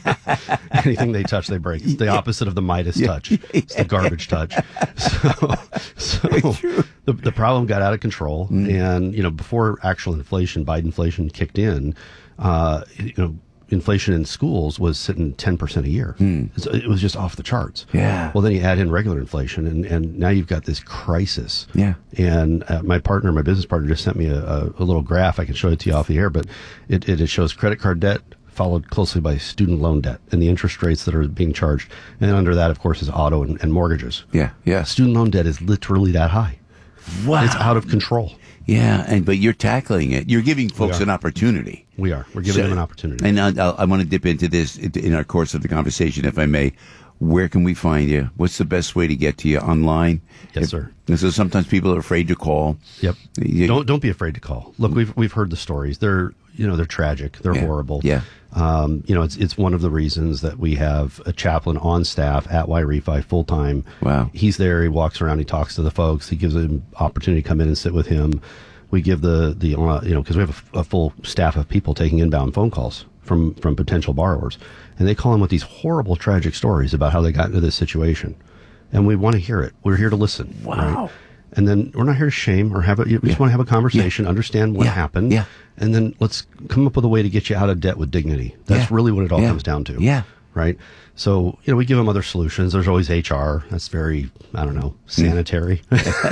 anything they touch, they break. It's the opposite of the Midas Yeah. touch. It's the garbage touch. So, so the, the problem got out of control. Mm. And, you know, before actual inflation, Biden inflation kicked in, uh, you know, inflation in schools was sitting ten percent a year. So it was just off the charts. Hmm. Yeah. Well, then you add in regular inflation, and, and now you've got this crisis. Yeah. And uh, my partner, my business partner, just sent me a, a, a little graph. I can show it to you off the air, but it, it, it shows credit card debt followed closely by student loan debt and the interest rates that are being charged. And under that, of course, is auto and, and mortgages. Yeah, yeah. Student loan debt is literally that high. Wow. It's out of control. Yeah, and but you're tackling it. You're giving folks are. an opportunity. We are. We're giving So- them an opportunity. And I, I, I want to dip into this in our course of the conversation, if I may. Where can we find you? What's the best way to get to you online? Yes, If- sir. And so sometimes people are afraid to call. Yep. You- don't don't be afraid to call. Look, we've we've heard the stories. They're you know they're tragic. They're Yeah. horrible. Yeah. Um, you know, it's it's one of the reasons that we have a chaplain on staff at Y-Refi full time. Wow. He's there. He walks around. He talks to the folks. He gives them opportunity to come in and sit with him. We give the the uh, you know because we have a, a full staff of people taking inbound phone calls from from potential borrowers, and they call in with these horrible, tragic stories about how they got into this situation, and we want to hear it. We're here to listen. Wow. Right? And then we're not here to shame or have a, we just Yeah. want to have a conversation, understand what Yeah. happened, Yeah. and then let's come up with a way to get you out of debt with dignity. That's Yeah. really what it all Yeah. comes down to. Yeah. Right. So, you know, we give them other solutions. There's always H R. That's very, I don't know, sanitary.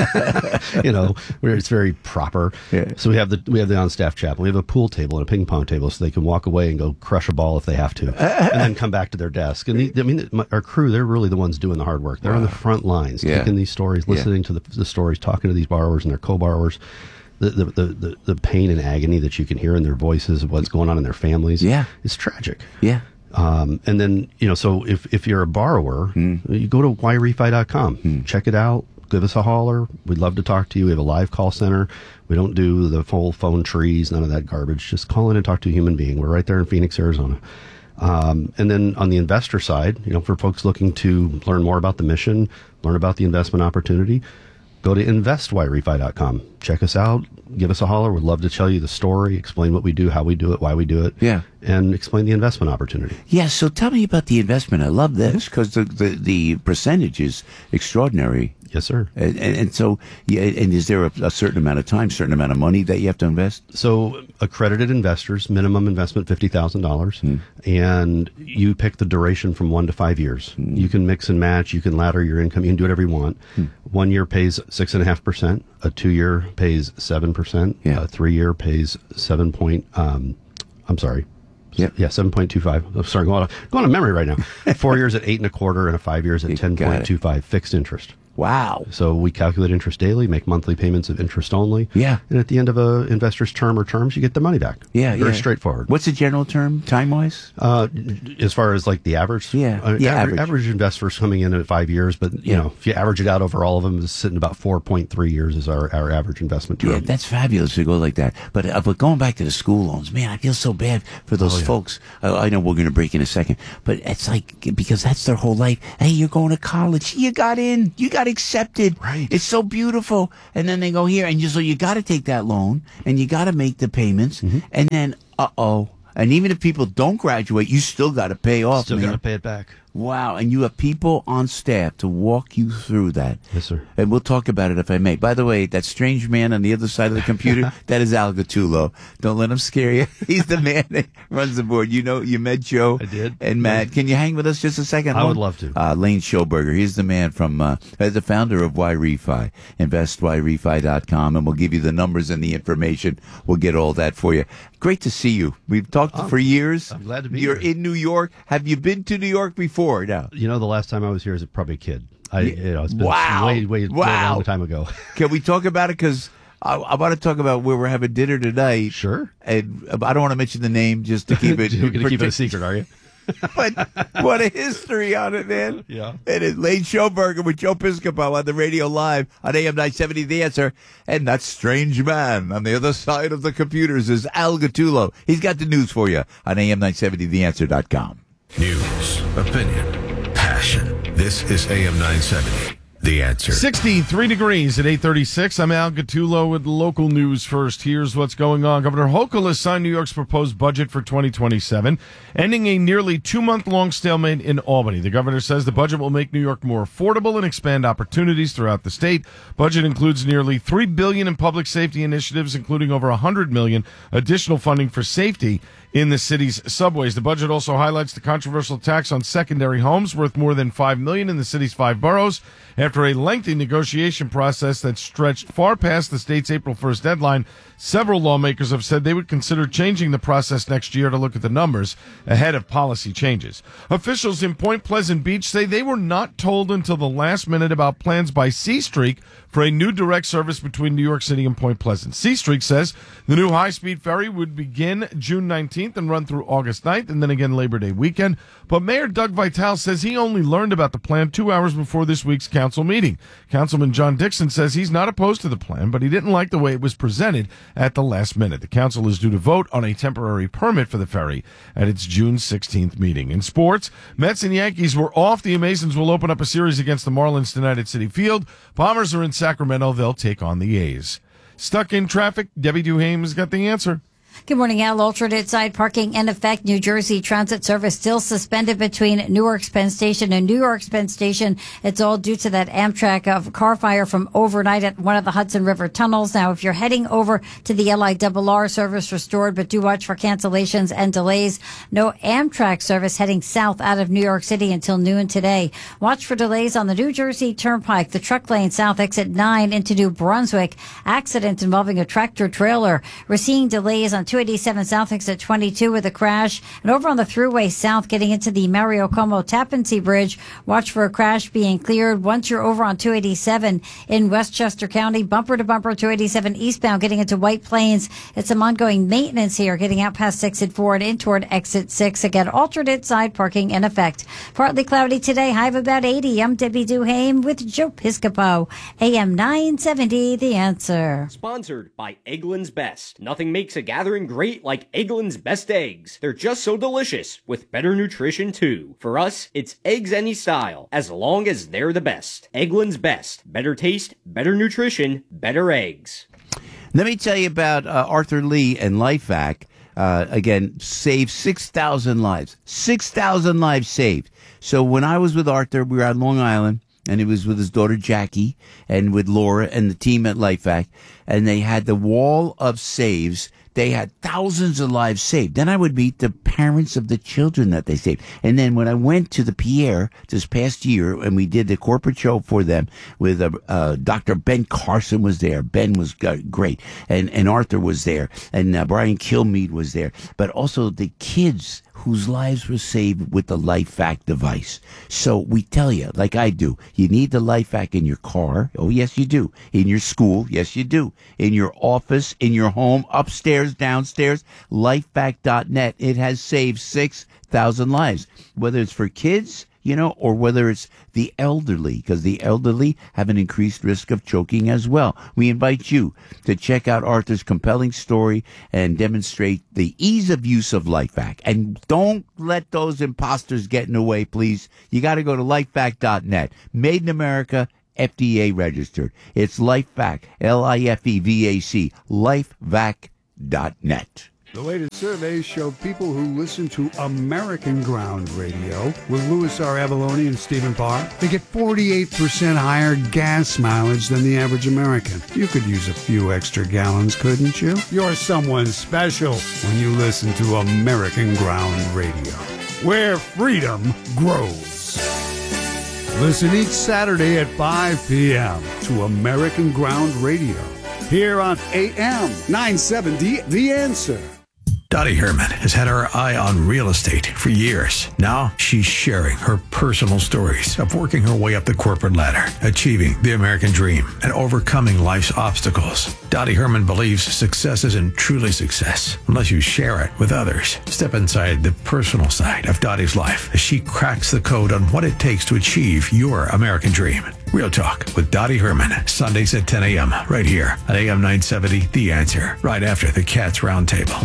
you know, where it's very proper. Yeah. So we have the we have the on staff chaplain. We have a pool table and a ping pong table, so they can walk away and go crush a ball if they have to, and then come back to their desk. And the, I mean, my, our crew, they're really the ones doing the hard work. They're on the front lines, Yeah. taking these stories, Yeah. listening to the, the stories, talking to these borrowers and their co-borrowers. The, the, the, the, the pain and agony that you can hear in their voices of what's going on in their families. Yeah. It's tragic. Yeah. Um, and then, you know, so if, if you're a borrower, you go to y refi dot com, check it out, give us a holler. We'd love to talk to you. We have a live call center. We don't do the full phone trees, none of that garbage. Just call in and talk to a human being. We're right there in Phoenix, Arizona. Um, and then on the investor side, you know, for folks looking to learn more about the mission, learn about the investment opportunity, go to invest y refi dot com. Check us out. Give us a holler. We'd love to tell you the story, explain what we do, how we do it, why we do it. Yeah. And explain the investment opportunity. Yeah, so tell me about the investment. I love this because the, the, the percentage is extraordinary. Yes, sir. And, and, and so, yeah, and is there a, a certain amount of time, certain amount of money that you have to invest? So accredited investors, minimum investment fifty thousand dollars, hmm. and you pick the duration from one to five years. Hmm. You can mix and match. You can ladder your income. You can do whatever you want. Hmm. One year pays six and a half percent. A two year pays seven percent. Yeah. A three year pays seven point. Um, I'm sorry. Yep. Yeah, seven point two five. I'm sorry, going on, going on memory right now. Four years at eight and a quarter, and a five years at ten point two five fixed interest. Wow. So we calculate interest daily, make monthly payments of interest only. Yeah. And at the end of a investor's term or terms, you get the money back. Yeah, Very yeah. straightforward. What's the general term, time-wise? Uh, as far as like the average? Yeah, uh, yeah, average, average. average investors coming in at five years, but you Yeah. know, if you average it out over all of them, it's sitting about four point three years is our, our average investment term. Yeah, that's fabulous to go like that. But uh, but going back to the school loans, man, I feel so bad for those Oh, yeah. folks. Uh, I know we're going to break in a second, but it's like, because that's their whole life. Hey, you're going to college. You got in. You got accepted. Right. It's so beautiful. And then they go here, and you, so you got to take that loan, and you got to make the payments, Mm-hmm. and then, uh-oh. And even if people don't graduate, you still got to pay off, Still man. got to pay it back. Wow, and you have people on staff to walk you through that. Yes, sir. And we'll talk about it if I may. By the way, that strange man on the other side of the computer, that is Al Gattulo. Don't let him scare you. He's the man that runs the board. You know, you met Joe I did. and Matt. Can you hang with us just a second? I Hold- would love to. Uh, Lane Schoberger. He's the man from, uh, the founder of Y Refi. invest y refi dot com, and we'll give you the numbers and the information. We'll get all that for you. Great to see you. We've talked Oh, for years. I'm glad to be You're here. in New York. Have you been to New York before? No. You know, the last time I was here as a probably a kid. I, you know, it's been Wow. way, way, way Wow. long time ago. Can we talk about it? Because I, I want to talk about where we're having dinner tonight. Sure. And I don't want to mention the name just to keep it. You're going to keep it a secret, are you? But what a history on it, man. Yeah. And it's Lane Schoberger with Joe Piscopo on the radio live on A M nine seventy The Answer. And that strange man on the other side of the computers is Al Gattulo. He's got the news for you on A M nine seventy the answer dot com. News, opinion, passion. This is A M nine seventy. The Answer. sixty-three degrees at eight thirty-six. I'm Al Gattulo with local news first. Here's what's going on. Governor Hochul has signed New York's proposed budget for twenty twenty-seven, ending a nearly two-month-long stalemate in Albany. The governor says the budget will make New York more affordable and expand opportunities throughout the state. Budget includes nearly three billion dollars in public safety initiatives, including over one hundred million dollars additional funding for safety in the city's subways. The budget also highlights the controversial tax on secondary homes worth more than five million dollars in the city's five boroughs. After a lengthy negotiation process that stretched far past the state's April first deadline, several lawmakers have said they would consider changing the process next year to look at the numbers ahead of policy changes. Officials in Point Pleasant Beach say they were not told until the last minute about plans by Seastreak for a new direct service between New York City and Point Pleasant. Seastreak says the new high-speed ferry would begin June nineteenth and run through August ninth and then again Labor Day weekend. But Mayor Doug Vitale says he only learned about the plan two hours before this week's council meeting. Councilman John Dixon says he's not opposed to the plan, but he didn't like the way it was presented at the last minute. The council is due to vote on a temporary permit for the ferry at its June sixteenth meeting. In sports, Mets and Yankees were off. The Amazons will open up a series against the Marlins tonight at Citi Field. Bombers are in Sacramento. They'll take on the A's. Stuck in traffic? Debbie Duhame's got the answer. Good morning, Al. Alternate side parking in effect. New Jersey Transit service still suspended between Newark's Penn Station and New York's Penn Station. It's all due to that Amtrak of car fire from overnight at one of the Hudson River tunnels. Now, if you're heading over to the L I R R service restored, but do watch for cancellations and delays. No Amtrak service heading south out of New York City until noon today. Watch for delays on the New Jersey Turnpike, the truck lane south exit nine into New Brunswick. Accident involving a tractor trailer. We're seeing delays on two eighty-seven south exit twenty-two with a crash, and over on the thruway south getting into the Mario Como Tappan Zee Bridge, watch for a crash being cleared. Once you're over on two eighty-seven in Westchester County, bumper to bumper two eighty-seven eastbound getting into White Plains. It's some ongoing maintenance here getting out past exit four and in toward exit six. Again, alternate side parking in effect. Partly cloudy today, high of about eighty. I'm Debbie Duhame with Joe Piscopo, A M nine seventy The Answer. Sponsored by Eggland's Best. Nothing makes a gathering great like Eggland's Best Eggs. They're just so delicious, with better nutrition too. For us, it's eggs any style, as long as they're the best. Eggland's Best. Better taste, better nutrition, better eggs. Let me tell you about uh, Arthur Lee and LifeVac. Uh, again, saved six thousand lives. six thousand lives saved. So when I was with Arthur, we were on Long Island, and he was with his daughter Jackie and with Laura and the team at LifeVac, and they had the wall of saves. They had thousands of lives saved. Then I would meet the parents of the children that they saved. And then when I went to the Pierre this past year and we did the corporate show for them with uh, uh, Doctor Ben Carson was there. Ben was uh, great. And, and Arthur was there. And uh, Brian Kilmeade was there. But also the kids whose lives were saved with the LifeVac device. So we tell you, like I do, you need the LifeVac in your car. Oh, yes, you do. In your school. Yes, you do. In your office, in your home, upstairs, downstairs, lifevac dot net. It has saved six thousand lives, whether it's for kids, you know, or whether it's the elderly, because the elderly have an increased risk of choking as well. We invite you to check out Arthur's compelling story and demonstrate the ease of use of LifeVac. And don't let those imposters get in the way, please. You got to go to lifevac dot net. Made in America, F D A registered. It's LifeVac, L I F E V A C, lifevac dot net. The latest surveys show people who listen to American Ground Radio with Louis R. Avalone and Stephen Parr, they get forty-eight percent higher gas mileage than the average American. You could use a few extra gallons, couldn't you? You're someone special when you listen to American Ground Radio, where freedom grows. Listen each Saturday at five p.m. to American Ground Radio, here on A M nine seventy, The Answer. Dottie Herman has had her eye on real estate for years. Now she's sharing her personal stories of working her way up the corporate ladder, achieving the American dream, and overcoming life's obstacles. Dottie Herman believes success isn't truly success unless you share it with others. Step inside the personal side of Dottie's life as she cracks the code on what it takes to achieve your American dream. Real Talk with Dottie Herman, Sundays at ten a.m. right here at A M nine seventy, The Answer, right after the Cats Roundtable.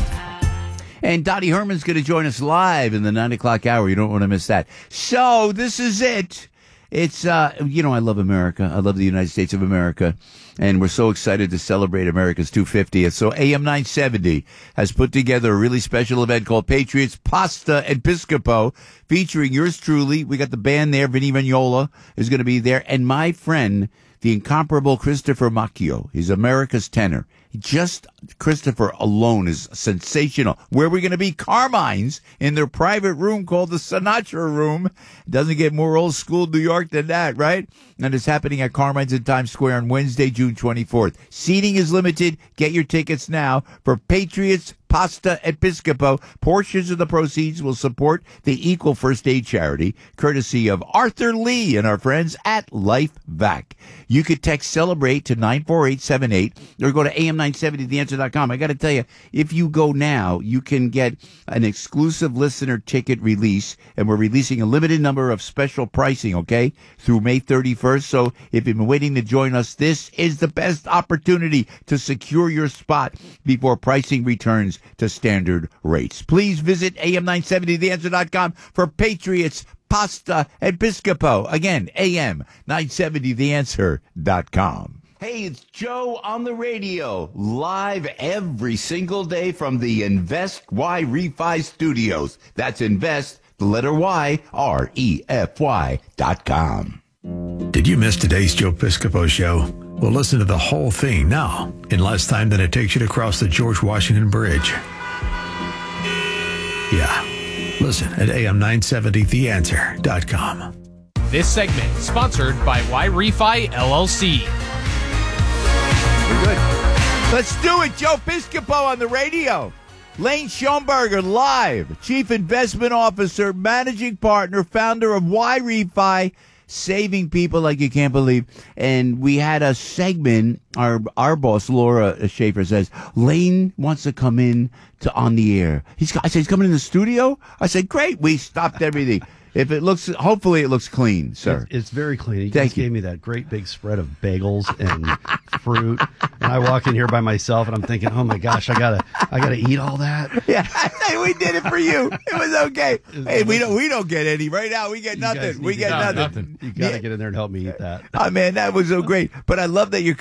And Dottie Herman's going to join us live in the nine o'clock hour. You don't want to miss that. So this is it. It's, uh, you know, I love America. I love the United States of America. And we're so excited to celebrate America's two hundred fiftieth. So A M nine seventy has put together a really special event called Patriots Pasta and Piscopo, featuring yours truly. We got the band there. Vinny Vignola is going to be there. And my friend, the incomparable Christopher Macchio. He's America's tenor. Just Christopher alone is sensational. Where are we going to be? Carmine's in their private room called the Sinatra Room. Doesn't get more old school New York than that, right? And it's happening at Carmine's in Times Square on Wednesday, June twenty-fourth. Seating is limited. Get your tickets now for Patriots Pasta and Piscopo. Portions of the proceeds will support the Equal First Aid Charity, courtesy of Arthur Lee and our friends at LifeVac. You could text CELEBRATE to nine four eight seven eight or go to A M nine seventy the answer dot com. I got to tell you, if you go now, you can get an exclusive listener ticket release, and we're releasing a limited number of special pricing, okay, through May thirty-first. So if you've been waiting to join us, this is the best opportunity to secure your spot before pricing returns to standard rates. Please visit A M nine seventy the answer dot com for Patriots Pasta and Piscopo. Again, A M nine seventy the answer dot com. Hey, it's Joe on the radio, live every single day from the Invest Y Refi Studios. That's Invest, the letter Y, R E F Y dot com. Did you miss today's Joe Piscopo show? Well, listen to the whole thing now in less time than it takes you to cross the George Washington Bridge. Yeah, listen at A M nine seventy the answer dot com. This segment sponsored by Y Refi L L C. We're good. Let's do it. Joe Piscopo on the radio. Lane Schoenberger live, Chief Investment Officer, Managing Partner, founder of Y Refi, saving people like you can't believe. And we had a segment, our our boss, Laura Schaefer, says, Lane wants to come in to on the air. He's, I said, he's coming in the studio? I said, great. We stopped everything. If it looks, hopefully it looks clean, sir. It's, it's very clean. You Thank just you. gave me that great big spread of bagels and fruit, and I walk in here by myself, and I'm thinking, oh my gosh, I gotta, I gotta eat all that. Yeah, we did it for you. It was okay. Hey, we don't, we don't get any right now. We get nothing. We get no, nothing. nothing. You gotta yeah. get in there and help me eat that. Oh man, that was so great. But I love that you're coming in.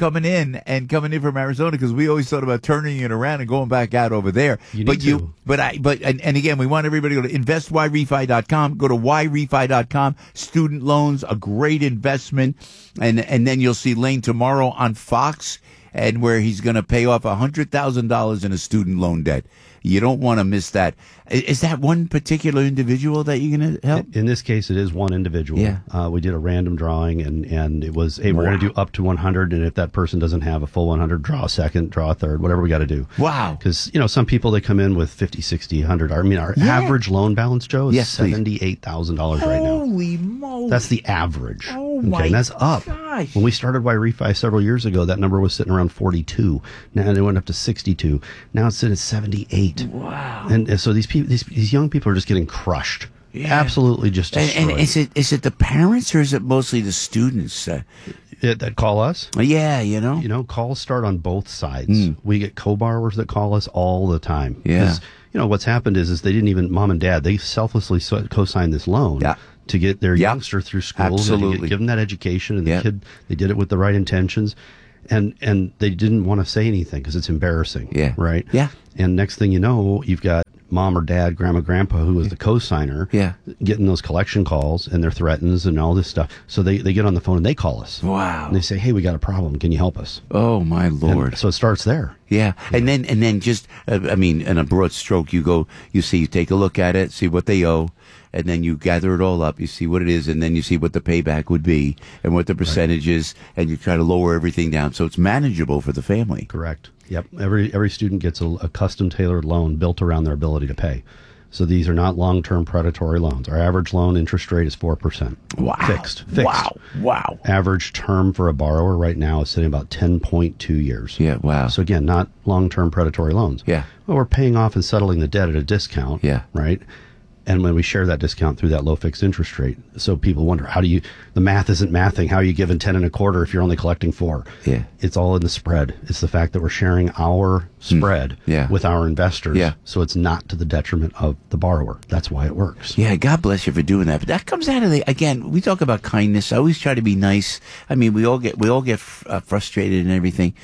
in and coming in from Arizona because we always thought about turning it around and going back out over there. You but need you, to. but I, but and, and again, we want everybody to go to invest y refi dot com. Go to y refi dot com. Student loans, a great investment, and and then you'll see Lane tomorrow on Fox, and where he's going to pay off a hundred thousand dollars in a student loan debt. You don't want to miss that. Is that one particular individual that you're going to help? In this case, it is one individual. Yeah. Uh, we did a random drawing, and, and it was, hey, we're Wow. going to do up to one hundred, and if that person doesn't have a full one hundred, draw a second, draw a third, whatever we got to do. Wow. Because, you know, some people, they come in with fifty, sixty, one hundred. I mean, our Yeah. average loan balance, Joe, is Yes, please. seventy-eight thousand dollars right now. Holy moly. That's the average. Oh, okay, my and that's up. gosh. When we started Y-Refi several years ago, that number was sitting around forty-two. Now it went up to sixty-two. Now it's sitting at seventy-eight. Wow. And, and so these people, these, these young people are just getting crushed. Yeah. Absolutely just And, destroyed. and is it is it the parents or is it mostly the students? Uh, It- that call us? yeah, you know. You know, calls start on both sides. We get co-borrowers that call us all the time. Yeah. 'Cause, you know, what's happened is, is they didn't even, mom and dad, they selflessly so- co-signed this loan Yeah. to get their Yep. youngster through school. and to Absolutely. get, give them that education. And Yep. the kid, they did it with the right intentions. And, and they didn't want to say anything because it's embarrassing. Yeah. Right? Yeah. And next thing you know, you've got mom or dad, grandma, grandpa, who is the co-signer, Yeah. getting those collection calls and their threatens and all this stuff. So they, they get on the phone and they call us. Wow. And they say, hey, we got a problem. Can you help us? Oh my Lord. And so it starts there. Yeah, and then and then just uh, I mean, in a broad stroke, you go, you see, you take a look at it, see what they owe, and then you gather it all up, you see what it is, and then you see what the payback would be and what the percentage is, and you try to lower everything down so it's manageable for the family. Correct. Yep. Every every student gets a, a custom tailored loan built around their ability to pay. So these are not long term predatory loans. Our average loan interest rate is four percent. Wow. Fixed. Fixed. Wow. Wow. Average term for a borrower right now is sitting about ten point two years. Yeah. Wow. So again, not long term predatory loans. Yeah. Well, we're paying off and settling the debt at a discount. Yeah. Right. And when we share that discount through that low fixed interest rate, so people wonder, how do you, the math isn't mathing. How are you giving ten and a quarter if you're only collecting four? Yeah. It's all in the spread. It's the fact that we're sharing our spread Yeah. with our investors. Yeah. So it's not to the detriment of the borrower. That's why it works. Yeah, God bless you for doing that. But that comes out of the, again, we talk about kindness. I always try to be nice. I mean, we all get we all get uh, frustrated and everything.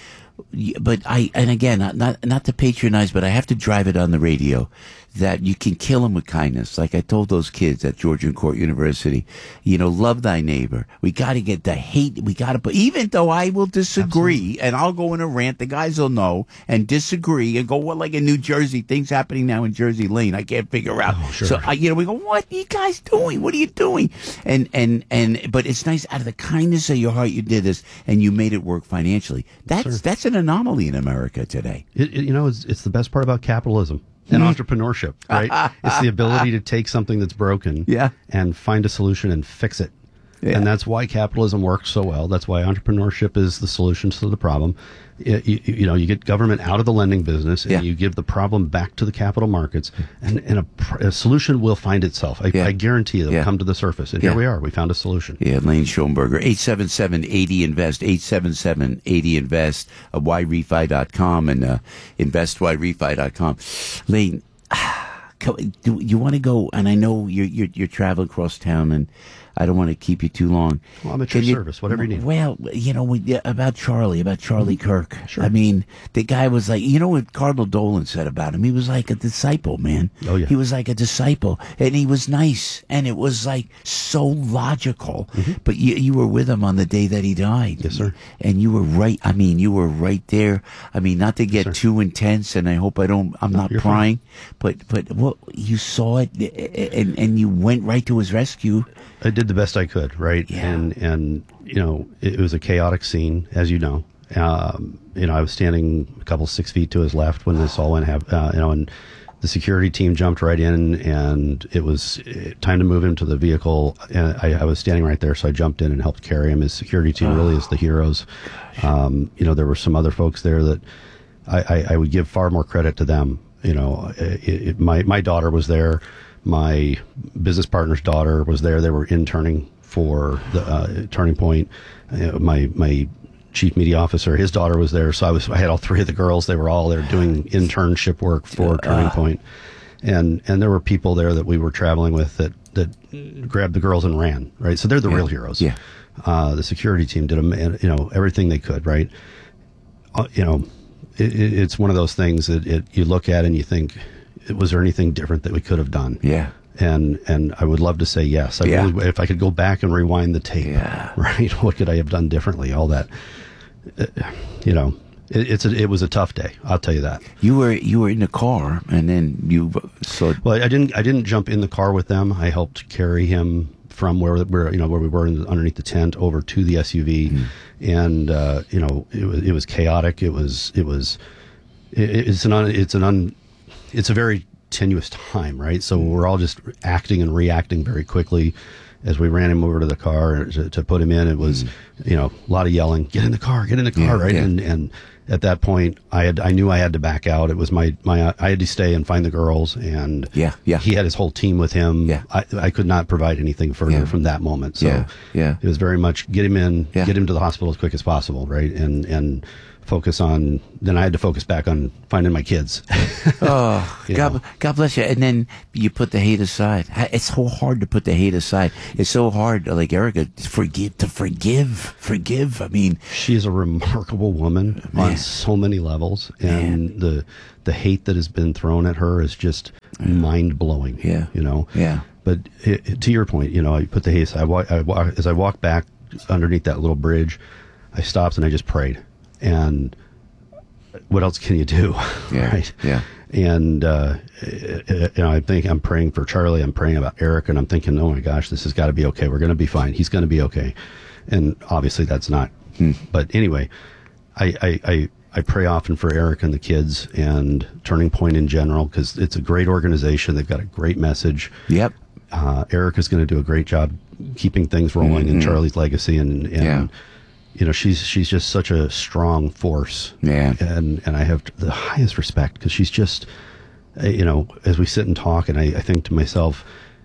But I, and again, not, not not to patronize, but I have to drive it on the radio that you can kill them with kindness. Like I told those kids at Georgian Court University, you know, love thy neighbor. We got to get the hate. We got to put, even though I will disagree Absolutely. And I'll go in a rant, the guys will know and disagree and go, well, like in New Jersey, things happening now in Jersey Lane. I can't figure out. Oh, sure. So I, you know, we go, what are you guys doing? What are you doing? And, and, and, but it's nice out of the kindness of your heart, you did this and you made it work financially. That's, Sure. that's an anomaly in America today. It, it, you know, it's, it's the best part about capitalism and entrepreneurship, right? It's the ability to take something that's broken Yeah. and find a solution and fix it. Yeah. And that's why capitalism works so well. That's why entrepreneurship is the solution to the problem. You, you, you know, you get government out of the lending business and Yeah. you give the problem back to the capital markets, and, and a, pr- a solution will find itself. I, Yeah. I guarantee it'll Yeah. come to the surface. And Yeah. here we are. We found a solution. Yeah, Lane Schoenberger, eight seven seven, eighty invest, eight seven seven, eighty invest, uh, y refi dot com and uh, invest y refi dot com. Lane, do you want to go, and I know you're, you're, you're traveling across town, and I don't want to keep you too long. Well, I'm at Can your you- service, whatever you need. Well, you know, we- yeah, about Charlie, about Charlie Kirk. Sure. I mean, the guy was like, you know what Cardinal Dolan said about him? He was like a disciple, man. Oh, yeah. He was like a disciple, and he was nice, and it was like so logical. But you, you were with him on the day that he died. Mm-hmm. Yes, sir. And you were right. I mean, you were right there. I mean, not to get sir. too intense, and I hope I don't, I'm not you're prying, but, but well, you saw it, and, and you went right to his rescue. I did the best I could, right? Yeah. And and you know, it, it was a chaotic scene, as you know. Um, you know, I was standing a couple six feet to his left when this all went. Have uh, you know, and the security team jumped right in, and it was uh, time to move him to the vehicle. And I, I was standing right there, so I jumped in and helped carry him. His security team really is the heroes. Um, you know, there were some other folks there that I, I, I would give far more credit to them. You know, it, it, my my daughter was there. My business partner's daughter was there. They were interning for the uh, Turning Point. Uh, my my chief media officer, his daughter was there. So I was I had all three of the girls. They were all there doing internship work for Turning Point. And and there were people there that we were traveling with that that grabbed the girls and ran. Right. So they're the Yeah. real heroes. Yeah. Uh, the security team did a, you know everything they could. Right. uh, you know, it, it, it's one of those things that it, you look at and you think, was there anything different that we could have done? Yeah. And and I would love to say yes. I Yeah. really, if I could go back and rewind the tape, Yeah. right? What could I have done differently? All that, uh, you know, it, it's a, it was a tough day. I'll tell you that. You were you were in the car, and then you saw. Well, I didn't I didn't jump in the car with them. I helped carry him from where where you know where we were in, underneath the tent over to the S U V, mm. and uh, you know it was it was chaotic. It was it was it, it's an un, it's an un, it's a very tenuous time, right? So we're all just acting and reacting very quickly. As we ran him over to the car to, to put him in, it was, mm. you know, a lot of yelling, get in the car, get in the car, yeah, right? Yeah. And, and at that point, I had, I knew I had to back out. It was my, my, I had to stay and find the girls, and yeah, yeah. he had his whole team with him. Yeah. I, I could not provide anything further yeah. from that moment. So yeah, yeah. it was very much get him in, yeah. get him to the hospital as quick as possible, right? And, and focus on, then I had to focus back on finding my kids. Oh, God, know. God bless you. And then you put the hate aside. It's so hard to put the hate aside. It's so hard, like Erica, to forgive, to forgive, forgive. I mean, she is a remarkable woman man. on so many levels, and man. the the hate that has been thrown at her is just yeah. mind blowing. Yeah, you know. Yeah. But it, it, to your point, you know, I put the hate aside. I walk, I walk, as I walked back underneath that little bridge, I stopped and I just prayed. And what else can you do? Yeah, right? Yeah. And, uh, you know, I think I'm praying for Charlie. I'm praying about Eric, and I'm thinking, oh my gosh, this has got to be okay. We're going to be fine. He's going to be okay. And obviously that's not. Hmm. But anyway, I, I, I, I pray often for Eric and the kids and Turning Point in general, because it's a great organization. They've got a great message. Yep. Uh, Eric is going to do a great job keeping things rolling mm-hmm. in Charlie's legacy, and, and yeah. you know, she's she's just such a strong force. Yeah. And and I have the highest respect, because she's just, uh, you know, as we sit and talk, and I, I think to myself,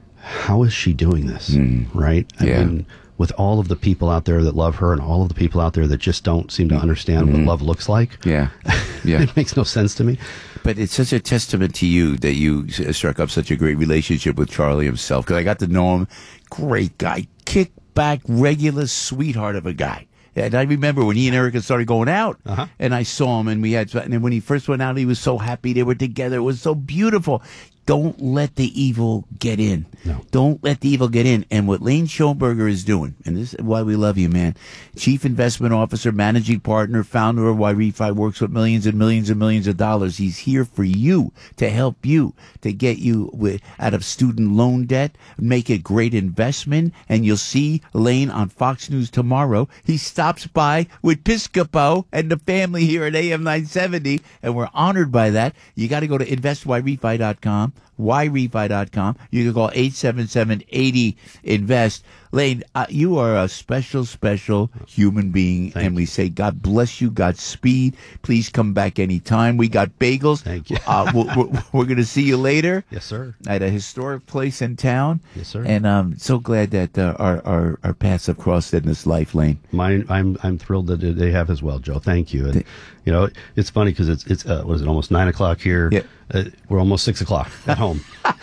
how is she doing this? Mm. Right? I yeah. mean, with all of the people out there that love her, and all of the people out there that just don't seem to understand mm-hmm. what love looks like. Yeah. Yeah. It makes no sense to me. But it's such a testament to you that you struck up such a great relationship with Charlie himself. Because I got to know him. Great guy. Kick back, regular sweetheart of a guy. And I remember when he and Erica started going out, uh-huh. and I saw him, and we had, and then when he first went out, he was so happy they were together. It was so beautiful. Don't let the evil get in. No. Don't let the evil get in. And what Lane Schoenberger is doing, and this is why we love you, man. Chief Investment Officer, Managing Partner, founder of Y Refi, works with millions and millions and millions of dollars. He's here for you, to help you, to get you with, out of student loan debt, make a great investment. And you'll see Lane on Fox News tomorrow. He stops by with Piscopo and the family here at A M nine seventy, and we're honored by that. You got to go to invest y refi dot com. y refi dot com. You can call eight seven seven, eight zero, invest. Lane, uh, you are a special, special human being, Thank and you. we say God bless you, Godspeed. Please come back anytime. We got bagels. Thank you. uh, we're we're, we're going to see you later. Yes, sir. At a historic place in town. Yes, sir. And I'm so glad that uh, our, our our paths have crossed in this life, Lane. Mine, I'm I'm thrilled that they have as well, Joe. Thank you. And you know, it's funny because it's it's uh, was it almost nine o'clock here? Yeah. Uh, we're almost six o'clock at home.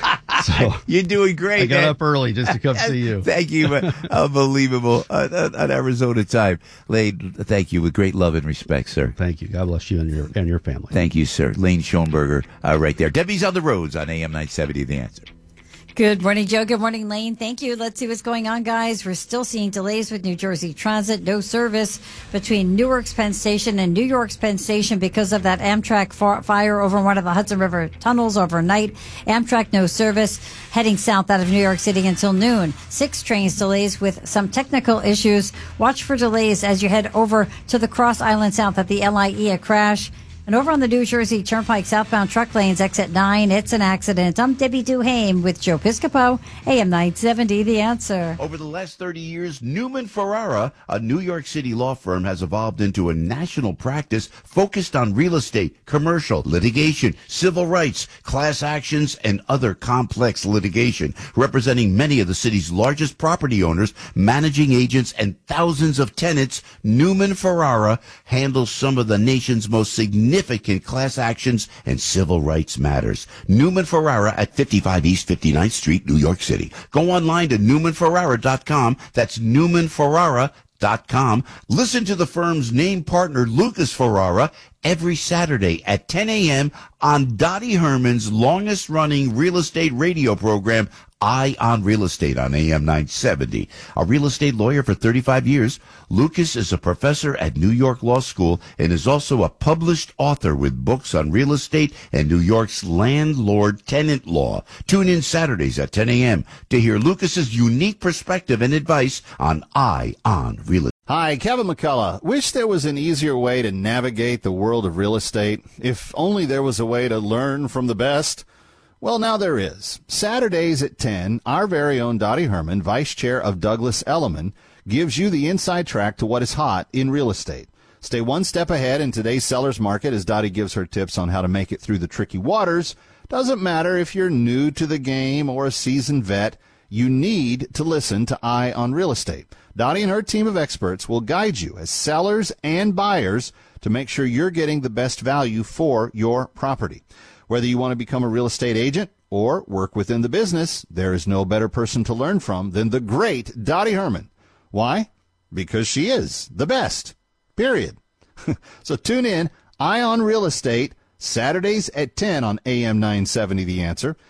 So you're doing great. I got man. up early just to come see you. Thank you, man. Unbelievable. Uh, on Arizona time, Lane. Thank you with great love and respect, sir. Thank you. God bless you and your and your family. Thank you, sir. Lane Schoenberger, uh, right there. Debbie's on the roads on A M nine seventy. The Answer. Good morning, Joe. Good morning, Lane. Thank you. Let's see what's going on, guys. We're still seeing delays with New Jersey Transit. No service between Newark's Penn Station and New York's Penn Station because of that Amtrak fire over one of the Hudson River tunnels overnight. Amtrak, no service. Heading south out of New York City until noon. Six trains delays with some technical issues. Watch for delays as you head over to the Cross Island South at the L I E, a crash. And over on the New Jersey Turnpike southbound truck lanes, exit nine, it's an accident. I'm Debbie Duhame with Joe Piscopo, A M nine seventy, The Answer. Over the last thirty years, Newman Ferrara, a New York City law firm, has evolved into a national practice focused on real estate, commercial, litigation, civil rights, class actions, and other complex litigation, representing many of the city's largest property owners, managing agents, and thousands of tenants. Newman Ferrara handles some of the nation's most significant Significant class actions and civil rights matters. Newman Ferrara at fifty-five East fifty-ninth Street, New York City. Go online to newman ferrara dot com. That's newman ferrara dot com. Listen to the firm's name partner, Lucas Ferrara, every Saturday at ten a.m. on Dottie Herman's longest-running real estate radio program, Eye on Real Estate on A M nine seventy. A real estate lawyer for thirty-five years, Lucas is a professor at New York Law School and is also a published author with books on real estate and New York's landlord-tenant law. Tune in Saturdays at ten a.m. to hear Lucas's unique perspective and advice on Eye on Real Estate. Hi, Kevin McCullough. Wish there was an easier way to navigate the world of real estate. If only there was a way to learn from the best. Well, now there is. Saturdays at ten, our very own Dottie Herman, Vice Chair of Douglas Elliman, gives you the inside track to what is hot in real estate. Stay one step ahead in today's seller's market as Dottie gives her tips on how to make it through the tricky waters. Doesn't matter if you're new to the game or a seasoned vet, you need to listen to Eye on Real Estate. Dottie and her team of experts will guide you as sellers and buyers to make sure you're getting the best value for your property. Whether you want to become a real estate agent or work within the business, there is no better person to learn from than the great Dottie Herman. Why? Because she is the best. Period. So tune in, Eye on Real Estate, Saturdays at ten on A M nine seventy The Answer.